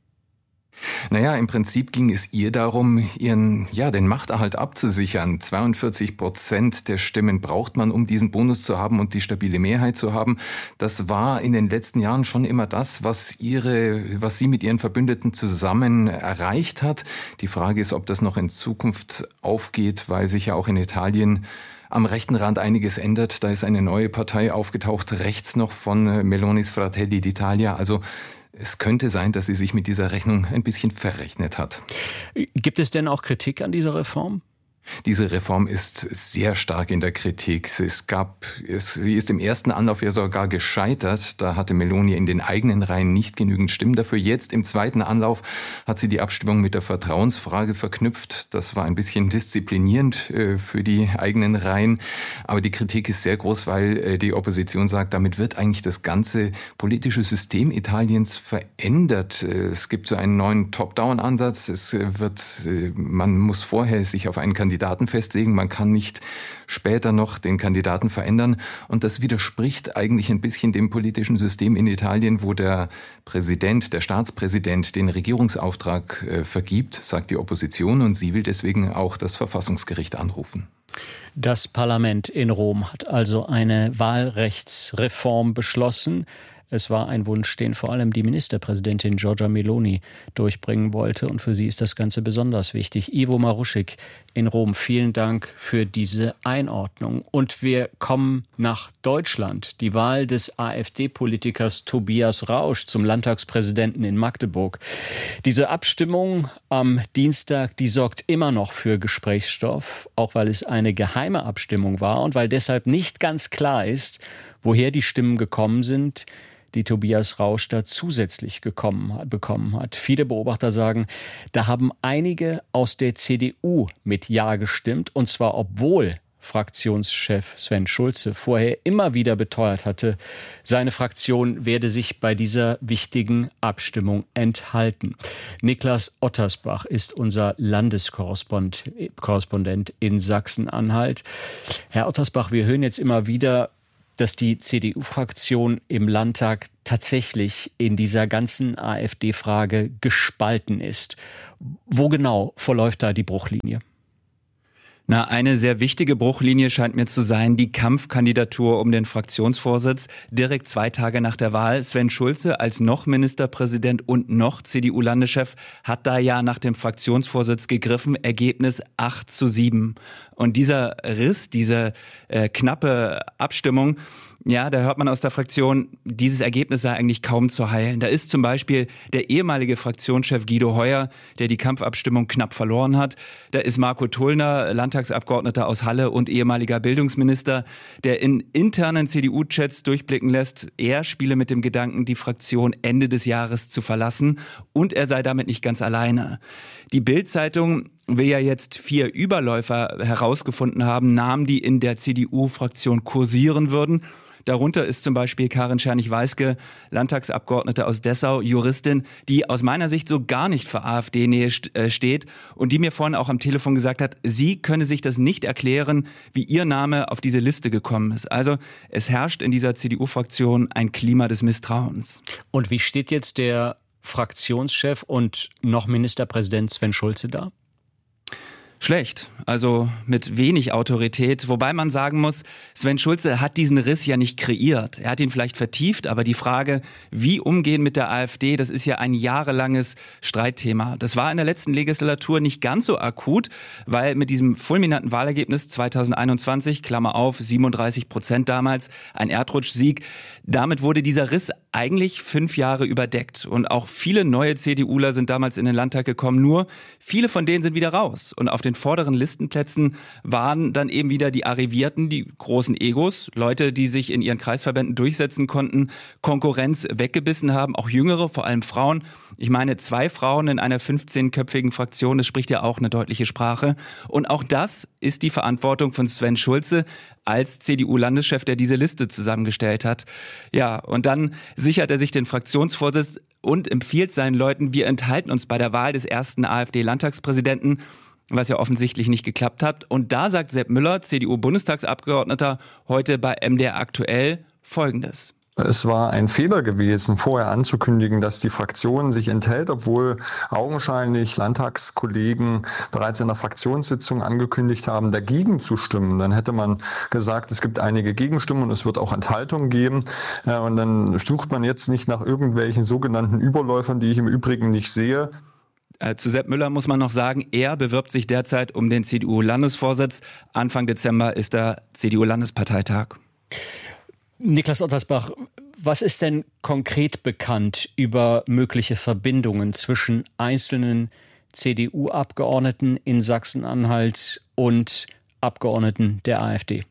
Naja, im Prinzip ging es ihr darum, ihren, ja, den Machterhalt abzusichern. zweiundvierzig Prozent der Stimmen braucht man, um diesen Bonus zu haben und die stabile Mehrheit zu haben. Das war in den letzten Jahren schon immer das, was ihre, was sie mit ihren Verbündeten zusammen erreicht hat. Die Frage ist, ob das noch in Zukunft aufgeht, weil sich ja auch in Italien am rechten Rand einiges ändert. Da ist eine neue Partei aufgetaucht, rechts noch von Melonis Fratelli d'Italia. Also es könnte sein, dass sie sich mit dieser Rechnung ein bisschen verrechnet hat. Gibt es denn auch Kritik an dieser Reform? Diese Reform ist sehr stark in der Kritik. Es gab, es, sie ist im ersten Anlauf ja sogar gescheitert. Da hatte Meloni in den eigenen Reihen nicht genügend Stimmen dafür. Jetzt im zweiten Anlauf hat sie die Abstimmung mit der Vertrauensfrage verknüpft. Das war ein bisschen disziplinierend äh, für die eigenen Reihen. Aber die Kritik ist sehr groß, weil äh, die Opposition sagt, damit wird eigentlich das ganze politische System Italiens verändert. Es gibt so einen neuen Top-Down-Ansatz. Es wird, äh, man muss vorher sich auf einen Kandidaten Kandidaten festlegen. Man kann nicht später noch den Kandidaten verändern. Und das widerspricht eigentlich ein bisschen dem politischen System in Italien, wo der Präsident, der Staatspräsident den Regierungsauftrag äh, vergibt, sagt die Opposition. Und sie will deswegen auch das Verfassungsgericht anrufen. Das Parlament in Rom hat also eine Wahlrechtsreform beschlossen. Es war ein Wunsch, den vor allem die Ministerpräsidentin Giorgia Meloni durchbringen wollte. Und für sie ist das Ganze besonders wichtig. Ivo Maruschik in Rom, vielen Dank für diese Einordnung. Und wir kommen nach Deutschland. Die Wahl des AfD-Politikers Tobias Rausch zum Landtagspräsidenten in Magdeburg. Diese Abstimmung am Dienstag, die sorgt immer noch für Gesprächsstoff, auch weil es eine geheime Abstimmung war und weil deshalb nicht ganz klar ist, woher die Stimmen gekommen sind, die Tobias Rausch da zusätzlich gekommen hat, bekommen hat. Viele Beobachter sagen, da haben einige aus der C D U mit Ja gestimmt, und zwar obwohl Fraktionschef Sven Schulze vorher immer wieder beteuert hatte, seine Fraktion werde sich bei dieser wichtigen Abstimmung enthalten. Niklas Ottersbach ist unser Landeskorrespondent in Sachsen-Anhalt. Herr Ottersbach, wir hören jetzt immer wieder, dass die C D U-Fraktion im Landtag tatsächlich in dieser ganzen AfD-Frage gespalten ist. Wo genau verläuft da die Bruchlinie? Na, eine sehr wichtige Bruchlinie scheint mir zu sein, die Kampfkandidatur um den Fraktionsvorsitz. Direkt zwei Tage nach der Wahl. Sven Schulze als noch Ministerpräsident und noch C D U-Landeschef hat da ja nach dem Fraktionsvorsitz gegriffen. Ergebnis acht zu sieben. Und dieser Riss, diese äh, knappe Abstimmung, Ja, da hört man aus der Fraktion, dieses Ergebnis sei eigentlich kaum zu heilen. Da ist zum Beispiel der ehemalige Fraktionschef Guido Heuer, der die Kampfabstimmung knapp verloren hat. Da ist Marco Tullner, Landtagsabgeordneter aus Halle und ehemaliger Bildungsminister, der in internen C D U-Chats durchblicken lässt, er spiele mit dem Gedanken, die Fraktion Ende des Jahres zu verlassen, und er sei damit nicht ganz alleine. Die Bild-Zeitung will ja jetzt vier Überläufer herausgefunden haben, Namen, die in der C D U-Fraktion kursieren würden. Darunter ist zum Beispiel Karin Czernig-Weiske, Landtagsabgeordnete aus Dessau, Juristin, die aus meiner Sicht so gar nicht für AfD-Nähe steht und die mir vorhin auch am Telefon gesagt hat, sie könne sich das nicht erklären, wie ihr Name auf diese Liste gekommen ist. Also es herrscht in dieser C D U-Fraktion ein Klima des Misstrauens. Und wie steht jetzt der Fraktionschef und noch Ministerpräsident Sven Schulze da? Schlecht, also mit wenig Autorität, wobei man sagen muss, Sven Schulze hat diesen Riss ja nicht kreiert. Er hat ihn vielleicht vertieft, aber die Frage, wie umgehen mit der AfD, das ist ja ein jahrelanges Streitthema. Das war in der letzten Legislatur nicht ganz so akut, weil mit diesem fulminanten Wahlergebnis zweitausendeinundzwanzig, Klammer auf, siebenunddreißig Prozent damals, ein Erdrutschsieg, damit wurde dieser Riss eigentlich fünf Jahre überdeckt. Und auch viele neue CDUler sind damals in den Landtag gekommen, nur viele von denen sind wieder raus. Und auf den vorderen Listenplätzen waren dann eben wieder die Arrivierten, die großen Egos, Leute, die sich in ihren Kreisverbänden durchsetzen konnten, Konkurrenz weggebissen haben, auch Jüngere, vor allem Frauen. Ich meine, zwei Frauen in einer fünfzehnköpfigen Fraktion, das spricht ja auch eine deutliche Sprache. Und auch das ist die Verantwortung von Sven Schulze als C D U-Landeschef, der diese Liste zusammengestellt hat. Ja, und dann sichert er sich den Fraktionsvorsitz und empfiehlt seinen Leuten, wir enthalten uns bei der Wahl des ersten AfD-Landtagspräsidenten, was ja offensichtlich nicht geklappt hat. Und da sagt Sepp Müller, C D U-Bundestagsabgeordneter, heute bei M D R aktuell Folgendes. Es war ein Fehler gewesen, vorher anzukündigen, dass die Fraktion sich enthält, obwohl augenscheinlich Landtagskollegen bereits in der Fraktionssitzung angekündigt haben, dagegen zu stimmen. Dann hätte man gesagt, es gibt einige Gegenstimmen und es wird auch Enthaltungen geben. Und dann sucht man jetzt nicht nach irgendwelchen sogenannten Überläufern, die ich im Übrigen nicht sehe. Zu Sepp Müller muss man noch sagen, er bewirbt sich derzeit um den C D U-Landesvorsitz. Anfang Dezember ist der C D U-Landesparteitag. Niklas Ottersbach, was ist denn konkret bekannt über mögliche Verbindungen zwischen einzelnen C D U-Abgeordneten in Sachsen-Anhalt und Abgeordneten der AfD?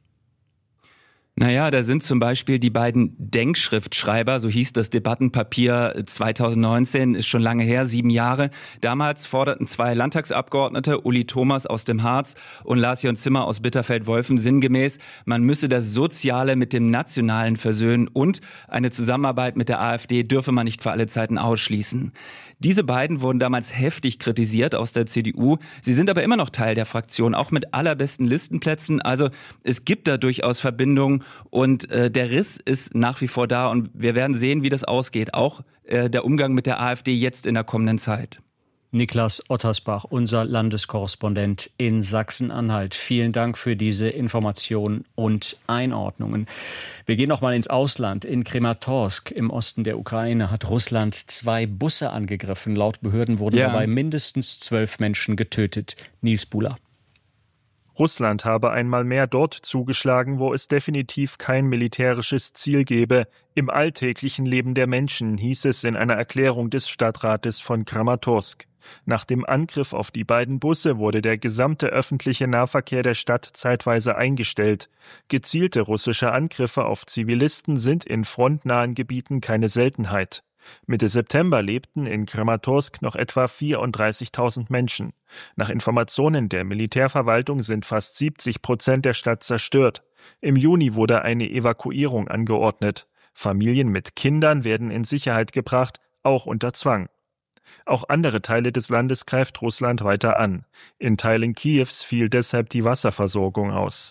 Naja, da sind zum Beispiel die beiden Denkschriftschreiber, so hieß das Debattenpapier zweitausendneunzehn, ist schon lange her, sieben Jahre. Damals forderten zwei Landtagsabgeordnete, Uli Thomas aus dem Harz und Lars-Jon Zimmer aus Bitterfeld-Wolfen, sinngemäß, man müsse das Soziale mit dem Nationalen versöhnen und eine Zusammenarbeit mit der AfD dürfe man nicht für alle Zeiten ausschließen. Diese beiden wurden damals heftig kritisiert aus der C D U. Sie sind aber immer noch Teil der Fraktion, auch mit allerbesten Listenplätzen. Also es gibt da durchaus Verbindungen und äh, der Riss ist nach wie vor da und wir werden sehen, wie das ausgeht. Auch äh, der Umgang mit der AfD jetzt in der kommenden Zeit. Niklas Ottersbach, unser Landeskorrespondent in Sachsen-Anhalt. Vielen Dank für diese Informationen und Einordnungen. Wir gehen noch mal ins Ausland. In Krematorsk im Osten der Ukraine hat Russland zwei Busse angegriffen. Laut Behörden wurden ja. dabei mindestens zwölf Menschen getötet. Nils Buhler. Russland habe einmal mehr dort zugeschlagen, wo es definitiv kein militärisches Ziel gebe. Im alltäglichen Leben der Menschen, hieß es in einer Erklärung des Stadtrates von Kramatorsk. Nach dem Angriff auf die beiden Busse wurde der gesamte öffentliche Nahverkehr der Stadt zeitweise eingestellt. Gezielte russische Angriffe auf Zivilisten sind in frontnahen Gebieten keine Seltenheit. Mitte September lebten in Kramatorsk noch etwa vierunddreißigtausend Menschen. Nach Informationen der Militärverwaltung sind fast siebzig Prozent der Stadt zerstört. Im Juni wurde eine Evakuierung angeordnet. Familien mit Kindern werden in Sicherheit gebracht, auch unter Zwang. Auch andere Teile des Landes greift Russland weiter an. In Teilen Kiews fiel deshalb die Wasserversorgung aus.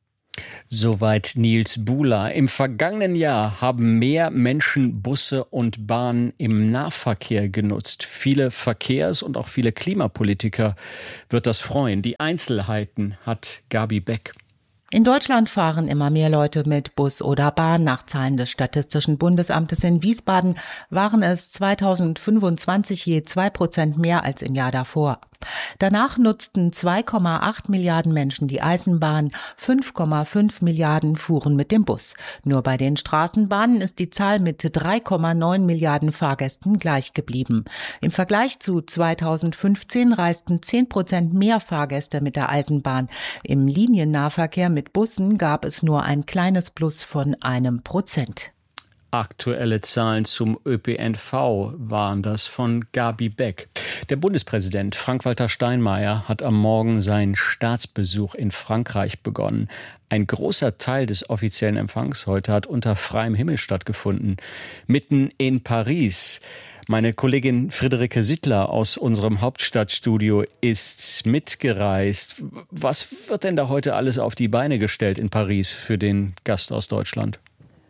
Soweit Nils Buhler. Im vergangenen Jahr haben mehr Menschen Busse und Bahnen im Nahverkehr genutzt. Viele Verkehrs- und auch viele Klimapolitiker wird das freuen. Die Einzelheiten hat Gabi Beck. In Deutschland fahren immer mehr Leute mit Bus oder Bahn. Nach Zahlen des Statistischen Bundesamtes in Wiesbaden waren es zweitausendfünfundzwanzig je zwei Prozent mehr als im Jahr davor. Danach nutzten zwei Komma acht Milliarden Menschen die Eisenbahn, fünf Komma fünf Milliarden fuhren mit dem Bus. Nur bei den Straßenbahnen ist die Zahl mit drei Komma neun Milliarden Fahrgästen gleich geblieben. Im Vergleich zu zweitausendfünfzehn reisten zehn Prozent mehr Fahrgäste mit der Eisenbahn. Im Liniennahverkehr mit Bussen gab es nur ein kleines Plus von einem Prozent. Aktuelle Zahlen zum Ö P N V waren das von Gabi Beck. Der Bundespräsident Frank-Walter Steinmeier hat am Morgen seinen Staatsbesuch in Frankreich begonnen. Ein großer Teil des offiziellen Empfangs heute hat unter freiem Himmel stattgefunden. Mitten in Paris. Meine Kollegin Friederike Sittler aus unserem Hauptstadtstudio ist mitgereist. Was wird denn da heute alles auf die Beine gestellt in Paris für den Gast aus Deutschland?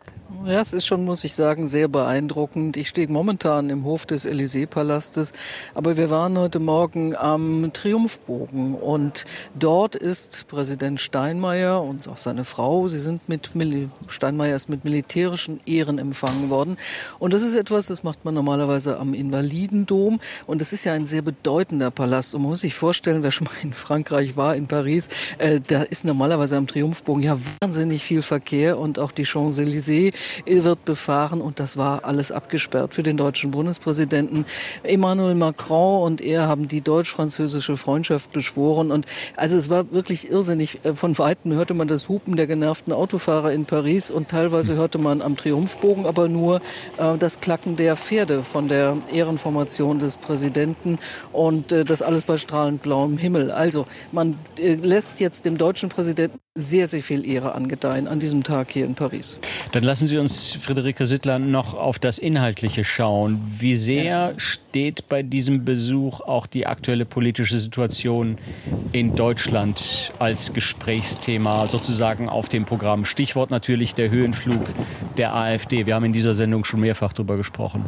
Ja, es ist schon, muss ich sagen, sehr beeindruckend. Ich stehe momentan im Hof des Élysée-Palastes, aber wir waren heute Morgen am Triumphbogen und dort ist Präsident Steinmeier und auch seine Frau, sie sind mit Mil- Steinmeier ist mit militärischen Ehren empfangen worden. Und das ist etwas, das macht man normalerweise am Invalidendom und das ist ja ein sehr bedeutender Palast. Und man muss sich vorstellen, wer schon mal in Frankreich war, in Paris, äh, da ist normalerweise am Triumphbogen ja wahnsinnig viel Verkehr und auch die Champs-Élysées wird befahren und das war alles abgesperrt für den deutschen Bundespräsidenten. Emmanuel Macron und er haben die deutsch-französische Freundschaft beschworen und also es war wirklich irrsinnig. Von Weitem hörte man das Hupen der genervten Autofahrer in Paris und teilweise hörte man am Triumphbogen aber nur äh, das Klacken der Pferde von der Ehrenformation des Präsidenten und äh, das alles bei strahlend blauem Himmel. Also man äh, lässt jetzt dem deutschen Präsidenten sehr, sehr viel Ehre angedeihen an diesem Tag hier in Paris. Dann lassen Sie uns, Friederike Sittler, noch auf das Inhaltliche schauen. Wie sehr steht bei diesem Besuch auch die aktuelle politische Situation in Deutschland als Gesprächsthema sozusagen auf dem Programm? Stichwort natürlich der Höhenflug der AfD. Wir haben in dieser Sendung schon mehrfach darüber gesprochen.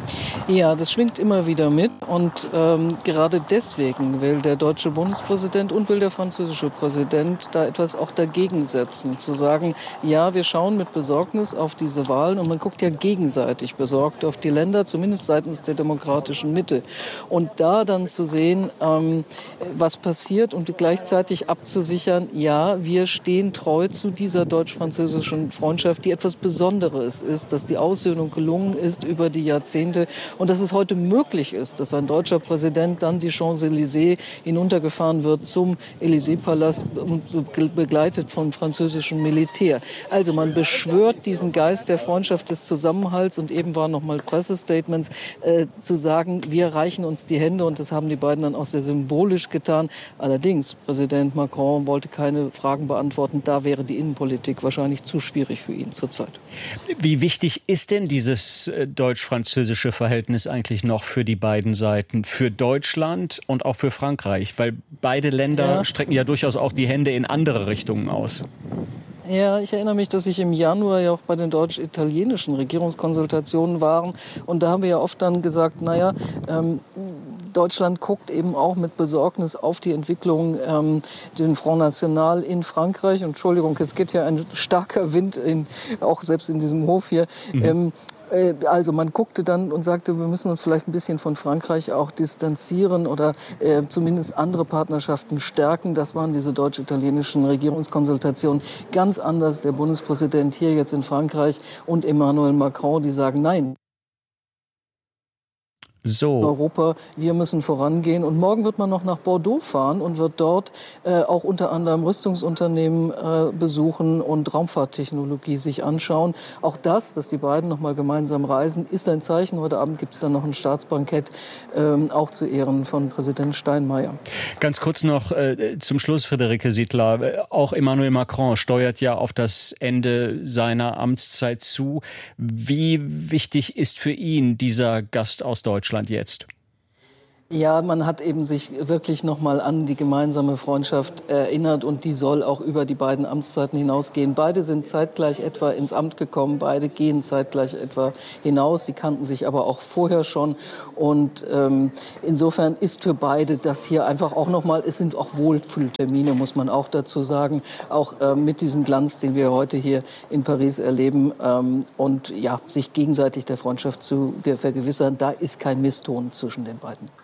Ja, das schwingt immer wieder mit und ähm, gerade deswegen will der deutsche Bundespräsident und will der französische Präsident da etwas auch dagegen setzen, zu sagen, ja, wir schauen mit Besorgnis auf diese Wahlen und man guckt ja gegenseitig besorgt auf die Länder, zumindest seitens der demokratischen Mitte. Und da dann zu sehen, ähm, was passiert und gleichzeitig abzusichern, ja, wir stehen treu zu dieser deutsch-französischen Freundschaft, die etwas Besonderes ist, dass die Aussöhnung gelungen ist über die Jahrzehnte und dass es heute möglich ist, dass ein deutscher Präsident dann die Champs-Élysées hinuntergefahren wird zum Élysée-Palast begleitet von französischem Militär. Also man beschwört diesen Geist der Freundschaft, des Zusammenhalts und eben waren noch mal Pressestatements äh, zu sagen, wir reichen uns die Hände und das haben die beiden dann auch sehr symbolisch getan. Allerdings, Präsident Macron wollte keine Fragen beantworten, da wäre die Innenpolitik wahrscheinlich zu schwierig für ihn zurzeit. Wie wichtig ist denn dieses äh, deutsch-französische Verhältnis eigentlich noch für die beiden Seiten, für Deutschland und auch für Frankreich? Weil beide Länder ja. strecken ja durchaus auch die Hände in andere Richtungen aus. Ja, ich erinnere mich, dass ich im Januar ja auch bei den deutsch-italienischen Regierungskonsultationen war. Und da haben wir ja oft dann gesagt, naja, ähm, Deutschland guckt eben auch mit Besorgnis auf die Entwicklung, ähm, den Front National in Frankreich. Und Entschuldigung, jetzt geht ja ein starker Wind, in, auch selbst in diesem Hof hier. Mhm. Ähm, Also man guckte dann und sagte, wir müssen uns vielleicht ein bisschen von Frankreich auch distanzieren oder äh, zumindest andere Partnerschaften stärken. Das waren diese deutsch-italienischen Regierungskonsultationen. Ganz anders der Bundespräsident hier jetzt in Frankreich und Emmanuel Macron, die sagen, nein. So. Europa, wir müssen vorangehen. Und morgen wird man noch nach Bordeaux fahren und wird dort äh, auch unter anderem Rüstungsunternehmen äh, besuchen und Raumfahrttechnologie sich anschauen. Auch das, dass die beiden noch mal gemeinsam reisen, ist ein Zeichen. Heute Abend gibt es dann noch ein Staatsbankett, ähm, auch zu Ehren von Präsident Steinmeier. Ganz kurz noch äh, zum Schluss, Friederike Sittler. Auch Emmanuel Macron steuert ja auf das Ende seiner Amtszeit zu. Wie wichtig ist für ihn dieser Gast aus Deutschland jetzt? Ja, man hat eben sich wirklich noch mal an die gemeinsame Freundschaft erinnert und die soll auch über die beiden Amtszeiten hinausgehen. Beide sind zeitgleich etwa ins Amt gekommen, beide gehen zeitgleich etwa hinaus. Sie kannten sich aber auch vorher schon und ähm, insofern ist für beide das hier einfach auch noch mal, es sind auch Wohlfühltermine, muss man auch dazu sagen, auch äh, mit diesem Glanz, den wir heute hier in Paris erleben ähm, und ja, sich gegenseitig der Freundschaft zu vergewissern, da ist kein Misston zwischen den beiden.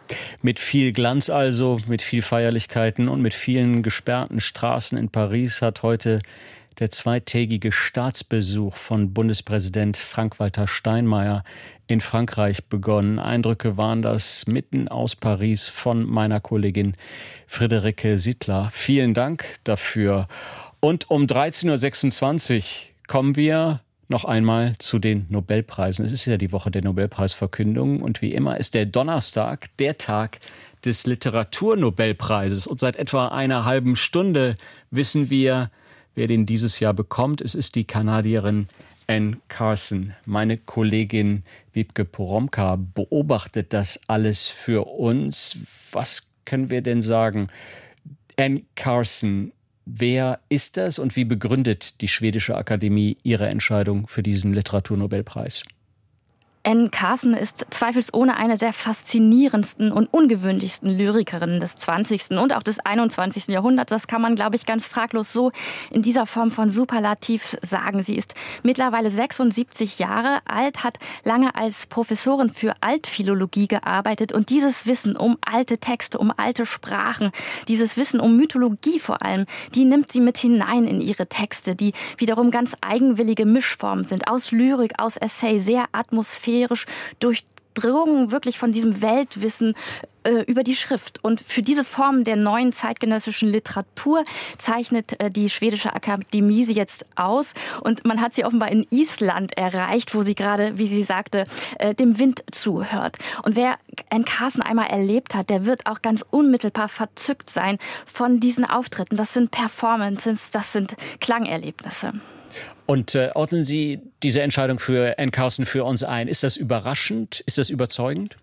Mit viel Glanz also, mit viel Feierlichkeiten und mit vielen gesperrten Straßen in Paris hat heute der zweitägige Staatsbesuch von Bundespräsident Frank-Walter Steinmeier in Frankreich begonnen. Eindrücke waren das mitten aus Paris von meiner Kollegin Friederike Sittler. Vielen Dank dafür. Und um dreizehn Uhr sechsundzwanzig kommen wir noch einmal zu den Nobelpreisen. Es ist ja die Woche der Nobelpreisverkündung und wie immer ist der Donnerstag der Tag des Literaturnobelpreises. Und seit etwa einer halben Stunde wissen wir, wer den dieses Jahr bekommt. Es ist die Kanadierin Anne Carson. Meine Kollegin Wiebke Poromka beobachtet das alles für uns. Was können wir denn sagen? Anne Carson, wer ist das und wie begründet die Schwedische Akademie ihre Entscheidung für diesen Literaturnobelpreis? Anne Carson ist zweifelsohne eine der faszinierendsten und ungewöhnlichsten Lyrikerinnen des zwanzigsten und auch des einundzwanzigsten Jahrhunderts. Das kann man, glaube ich, ganz fraglos so in dieser Form von Superlativ sagen. Sie ist mittlerweile sechsundsiebzig Jahre alt, hat lange als Professorin für Altphilologie gearbeitet und dieses Wissen um alte Texte, um alte Sprachen, dieses Wissen um Mythologie vor allem, die nimmt sie mit hinein in ihre Texte, die wiederum ganz eigenwillige Mischformen sind, aus Lyrik, aus Essay, sehr atmosphärisch, durchdrungen wirklich von diesem Weltwissen äh, über die Schrift. Und für diese Form der neuen zeitgenössischen Literatur zeichnet äh, die Schwedische Akademie sie jetzt aus. Und man hat sie offenbar in Island erreicht, wo sie gerade, wie sie sagte, äh, dem Wind zuhört. Und wer Anne Carson einmal erlebt hat, der wird auch ganz unmittelbar verzückt sein von diesen Auftritten. Das sind Performances, das sind Klangerlebnisse. Und äh, ordnen Sie diese Entscheidung für Anne Carson für uns ein. Ist das überraschend? Ist das überzeugend?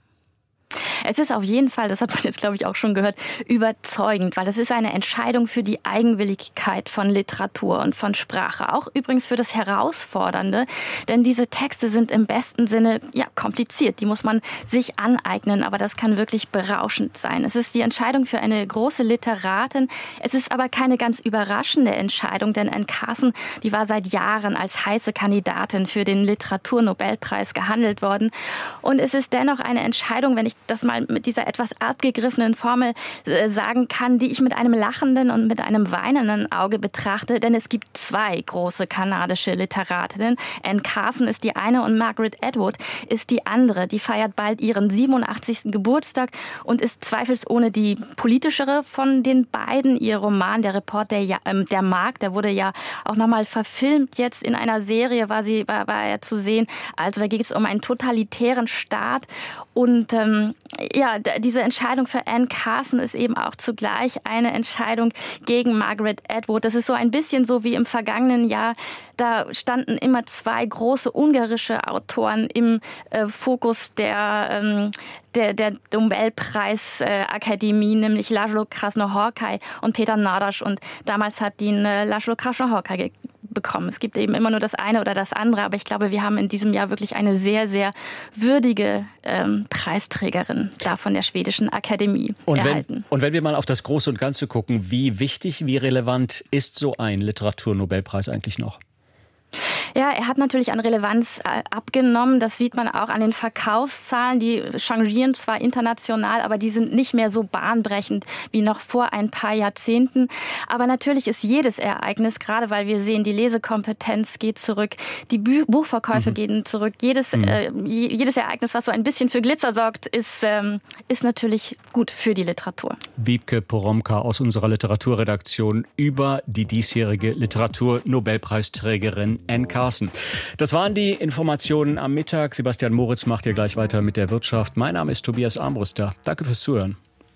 Es ist auf jeden Fall, das hat man jetzt, glaube ich, auch schon gehört, überzeugend, weil es ist eine Entscheidung für die Eigenwilligkeit von Literatur und von Sprache. Auch übrigens für das Herausfordernde, denn diese Texte sind im besten Sinne ja kompliziert. Die muss man sich aneignen, aber das kann wirklich berauschend sein. Es ist die Entscheidung für eine große Literatin. Es ist aber keine ganz überraschende Entscheidung, denn Anne Carson, die war seit Jahren als heiße Kandidatin für den Literaturnobelpreis gehandelt worden. Und es ist dennoch eine Entscheidung, wenn ich das mal mit dieser etwas abgegriffenen Formel äh, sagen kann, die ich mit einem lachenden und mit einem weinenden Auge betrachte. Denn es gibt zwei große kanadische Literatinnen. Anne Carson ist die eine und Margaret Atwood ist die andere. Die feiert bald ihren siebenundachtzigsten Geburtstag und ist zweifelsohne die politischere von den beiden. Ihr Roman, der Report der, ja, äh, der Markt, der wurde ja auch nochmal verfilmt. Jetzt in einer Serie war, sie, war, war er zu sehen. Also da geht es um einen totalitären Staat. Und ähm, ja, diese Entscheidung für Anne Carson ist eben auch zugleich eine Entscheidung gegen Margaret Atwood. Das ist so ein bisschen so wie im vergangenen Jahr. Da standen immer zwei große ungarische Autoren im äh, Fokus der, ähm, der, der Nobelpreisakademie, äh, nämlich László Krásno-Horkai und Peter Nadaš. Und damals hat ihn äh, László Krásno-Horkai bekommen. Es gibt eben immer nur das eine oder das andere, aber ich glaube, wir haben in diesem Jahr wirklich eine sehr, sehr würdige ähm, Preisträgerin da von der Schwedischen Akademie und erhalten. Wenn, und wenn wir mal auf das Große und Ganze gucken, wie wichtig, wie relevant ist so ein Literaturnobelpreis eigentlich noch? Ja, er hat natürlich an Relevanz äh, abgenommen. Das sieht man auch an den Verkaufszahlen. Die changieren zwar international, aber die sind nicht mehr so bahnbrechend wie noch vor ein paar Jahrzehnten. Aber natürlich ist jedes Ereignis, gerade weil wir sehen, die Lesekompetenz geht zurück, die Bü- Buchverkäufe mhm. gehen zurück. Jedes, mhm. äh, jedes Ereignis, was so ein bisschen für Glitzer sorgt, ist, ähm, ist natürlich gut für die Literatur. Wiebke Poromka aus unserer Literaturredaktion über die diesjährige Literaturnobelpreisträgerin Anne Carson. Das waren die Informationen am Mittag. Sebastian Moritz macht hier gleich weiter mit der Wirtschaft. Mein Name ist Tobias Armbruster. Danke fürs Zuhören.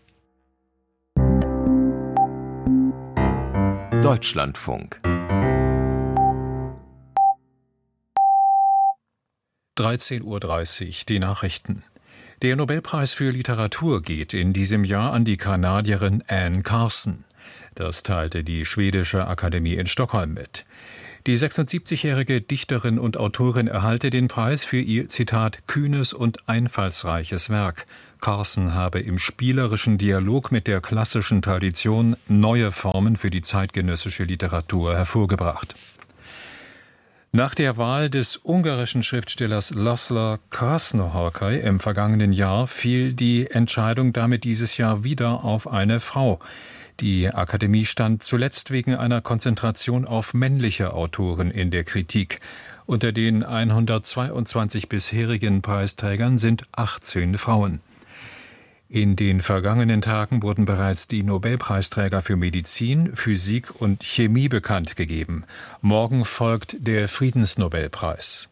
Deutschlandfunk. dreizehn Uhr dreißig, die Nachrichten. Der Nobelpreis für Literatur geht in diesem Jahr an die Kanadierin Anne Carson. Das teilte die Schwedische Akademie in Stockholm mit. Die sechsundsiebzigjährige Dichterin und Autorin erhalte den Preis für ihr, Zitat, kühnes und einfallsreiches Werk. Carson habe im spielerischen Dialog mit der klassischen Tradition neue Formen für die zeitgenössische Literatur hervorgebracht. Nach der Wahl des ungarischen Schriftstellers László Krásznahorkai im vergangenen Jahr fiel die Entscheidung damit dieses Jahr wieder auf eine Frau. Die Akademie stand zuletzt wegen einer Konzentration auf männliche Autoren in der Kritik. Unter den hundertzweiundzwanzig bisherigen Preisträgern sind achtzehn Frauen. In den vergangenen Tagen wurden bereits die Nobelpreisträger für Medizin, Physik und Chemie bekannt gegeben. Morgen folgt der Friedensnobelpreis.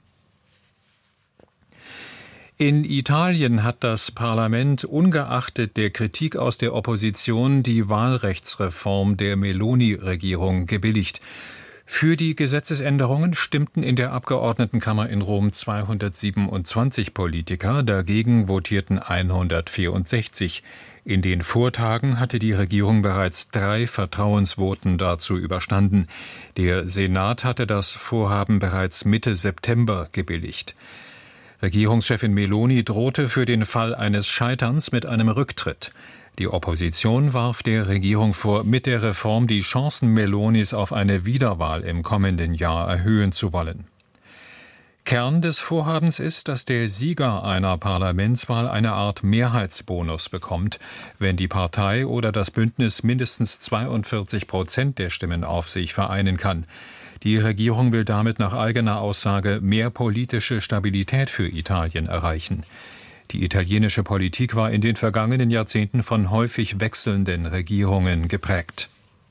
In Italien hat das Parlament ungeachtet der Kritik aus der Opposition die Wahlrechtsreform der Meloni-Regierung gebilligt. Für die Gesetzesänderungen stimmten in der Abgeordnetenkammer in Rom zweihundertsiebenundzwanzig Politiker, dagegen votierten hundertvierundsechzig. In den Vortagen hatte die Regierung bereits drei Vertrauensvoten dazu überstanden. Der Senat hatte das Vorhaben bereits Mitte September gebilligt. Regierungschefin Meloni drohte für den Fall eines Scheiterns mit einem Rücktritt. Die Opposition warf der Regierung vor, mit der Reform die Chancen Melonis auf eine Wiederwahl im kommenden Jahr erhöhen zu wollen. Kern des Vorhabens ist, dass der Sieger einer Parlamentswahl eine Art Mehrheitsbonus bekommt, wenn die Partei oder das Bündnis mindestens zweiundvierzig Prozent der Stimmen auf sich vereinen kann. Die Regierung will damit nach eigener Aussage mehr politische Stabilität für Italien erreichen. Die italienische Politik war in den vergangenen Jahrzehnten von häufig wechselnden Regierungen geprägt.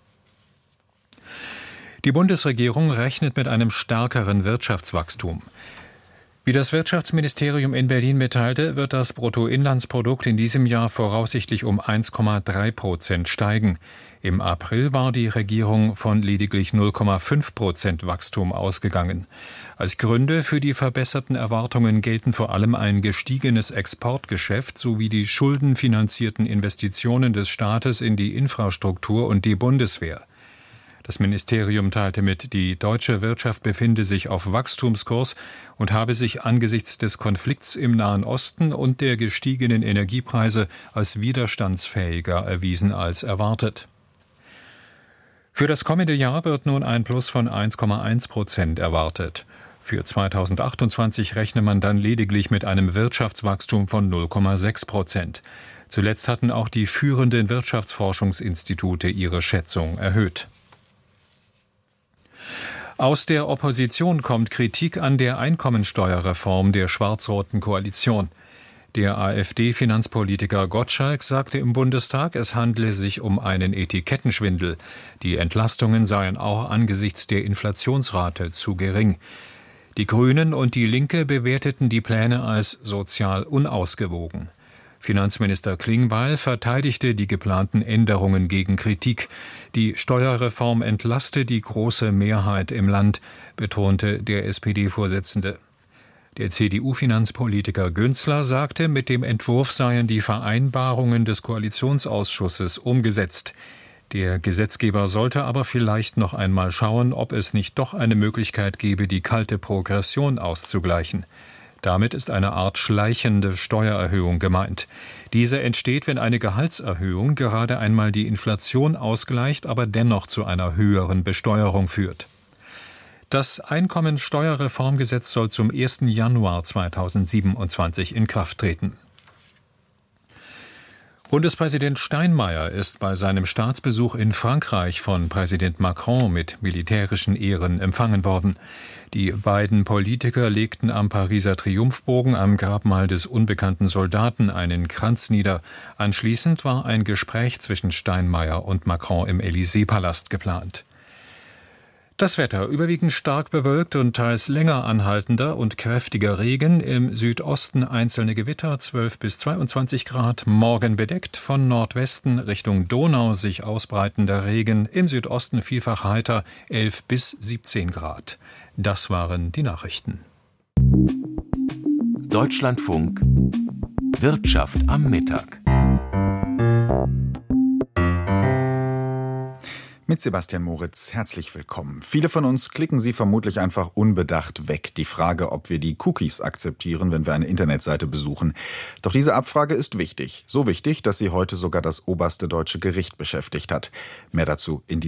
Die Bundesregierung rechnet mit einem stärkeren Wirtschaftswachstum. Wie das Wirtschaftsministerium in Berlin mitteilte, wird das Bruttoinlandsprodukt in diesem Jahr voraussichtlich um eins Komma drei Prozent steigen. Im April war die Regierung von lediglich null Komma fünf Prozent Wachstum ausgegangen. Als Gründe für die verbesserten Erwartungen gelten vor allem ein gestiegenes Exportgeschäft sowie die schuldenfinanzierten Investitionen des Staates in die Infrastruktur und die Bundeswehr. Das Ministerium teilte mit, die deutsche Wirtschaft befinde sich auf Wachstumskurs und habe sich angesichts des Konflikts im Nahen Osten und der gestiegenen Energiepreise als widerstandsfähiger erwiesen als erwartet. Für das kommende Jahr wird nun ein Plus von eins Komma eins Prozent erwartet. Für zweitausendachtundzwanzig rechne man dann lediglich mit einem Wirtschaftswachstum von null Komma sechs Prozent. Zuletzt hatten auch die führenden Wirtschaftsforschungsinstitute ihre Schätzung erhöht. Aus der Opposition kommt Kritik an der Einkommensteuerreform der schwarz-roten Koalition. Der AfD-Finanzpolitiker Gottschalk sagte im Bundestag, es handle sich um einen Etikettenschwindel. Die Entlastungen seien auch angesichts der Inflationsrate zu gering. Die Grünen und die Linke bewerteten die Pläne als sozial unausgewogen. Finanzminister Klingbeil verteidigte die geplanten Änderungen gegen Kritik. Die Steuerreform entlaste die große Mehrheit im Land, betonte der S P D-Vorsitzende. Der C D U-Finanzpolitiker Günzler sagte, mit dem Entwurf seien die Vereinbarungen des Koalitionsausschusses umgesetzt. Der Gesetzgeber sollte aber vielleicht noch einmal schauen, ob es nicht doch eine Möglichkeit gäbe, die kalte Progression auszugleichen. Damit ist eine Art schleichende Steuererhöhung gemeint. Diese entsteht, wenn eine Gehaltserhöhung gerade einmal die Inflation ausgleicht, aber dennoch zu einer höheren Besteuerung führt. Das Einkommensteuerreformgesetz soll zum ersten Januar zweitausendsiebenundzwanzig in Kraft treten. Bundespräsident Steinmeier ist bei seinem Staatsbesuch in Frankreich von Präsident Macron mit militärischen Ehren empfangen worden. Die beiden Politiker legten am Pariser Triumphbogen am Grabmal des unbekannten Soldaten einen Kranz nieder. Anschließend war ein Gespräch zwischen Steinmeier und Macron im Élysée-Palast geplant. Das Wetter überwiegend stark bewölkt und teils länger anhaltender und kräftiger Regen. Im Südosten einzelne Gewitter, zwölf bis zweiundzwanzig Grad. Morgen bedeckt, von Nordwesten Richtung Donau sich ausbreitender Regen. Im Südosten vielfach heiter, elf bis siebzehn Grad. Das waren die Nachrichten. Deutschlandfunk Wirtschaft am Mittag. Mit Sebastian Moritz, herzlich willkommen. Viele von uns klicken sie vermutlich einfach unbedacht weg. Die Frage, ob wir die Cookies akzeptieren, wenn wir eine Internetseite besuchen. Doch diese Abfrage ist wichtig. So wichtig, dass sie heute sogar das oberste deutsche Gericht beschäftigt hat. Mehr dazu in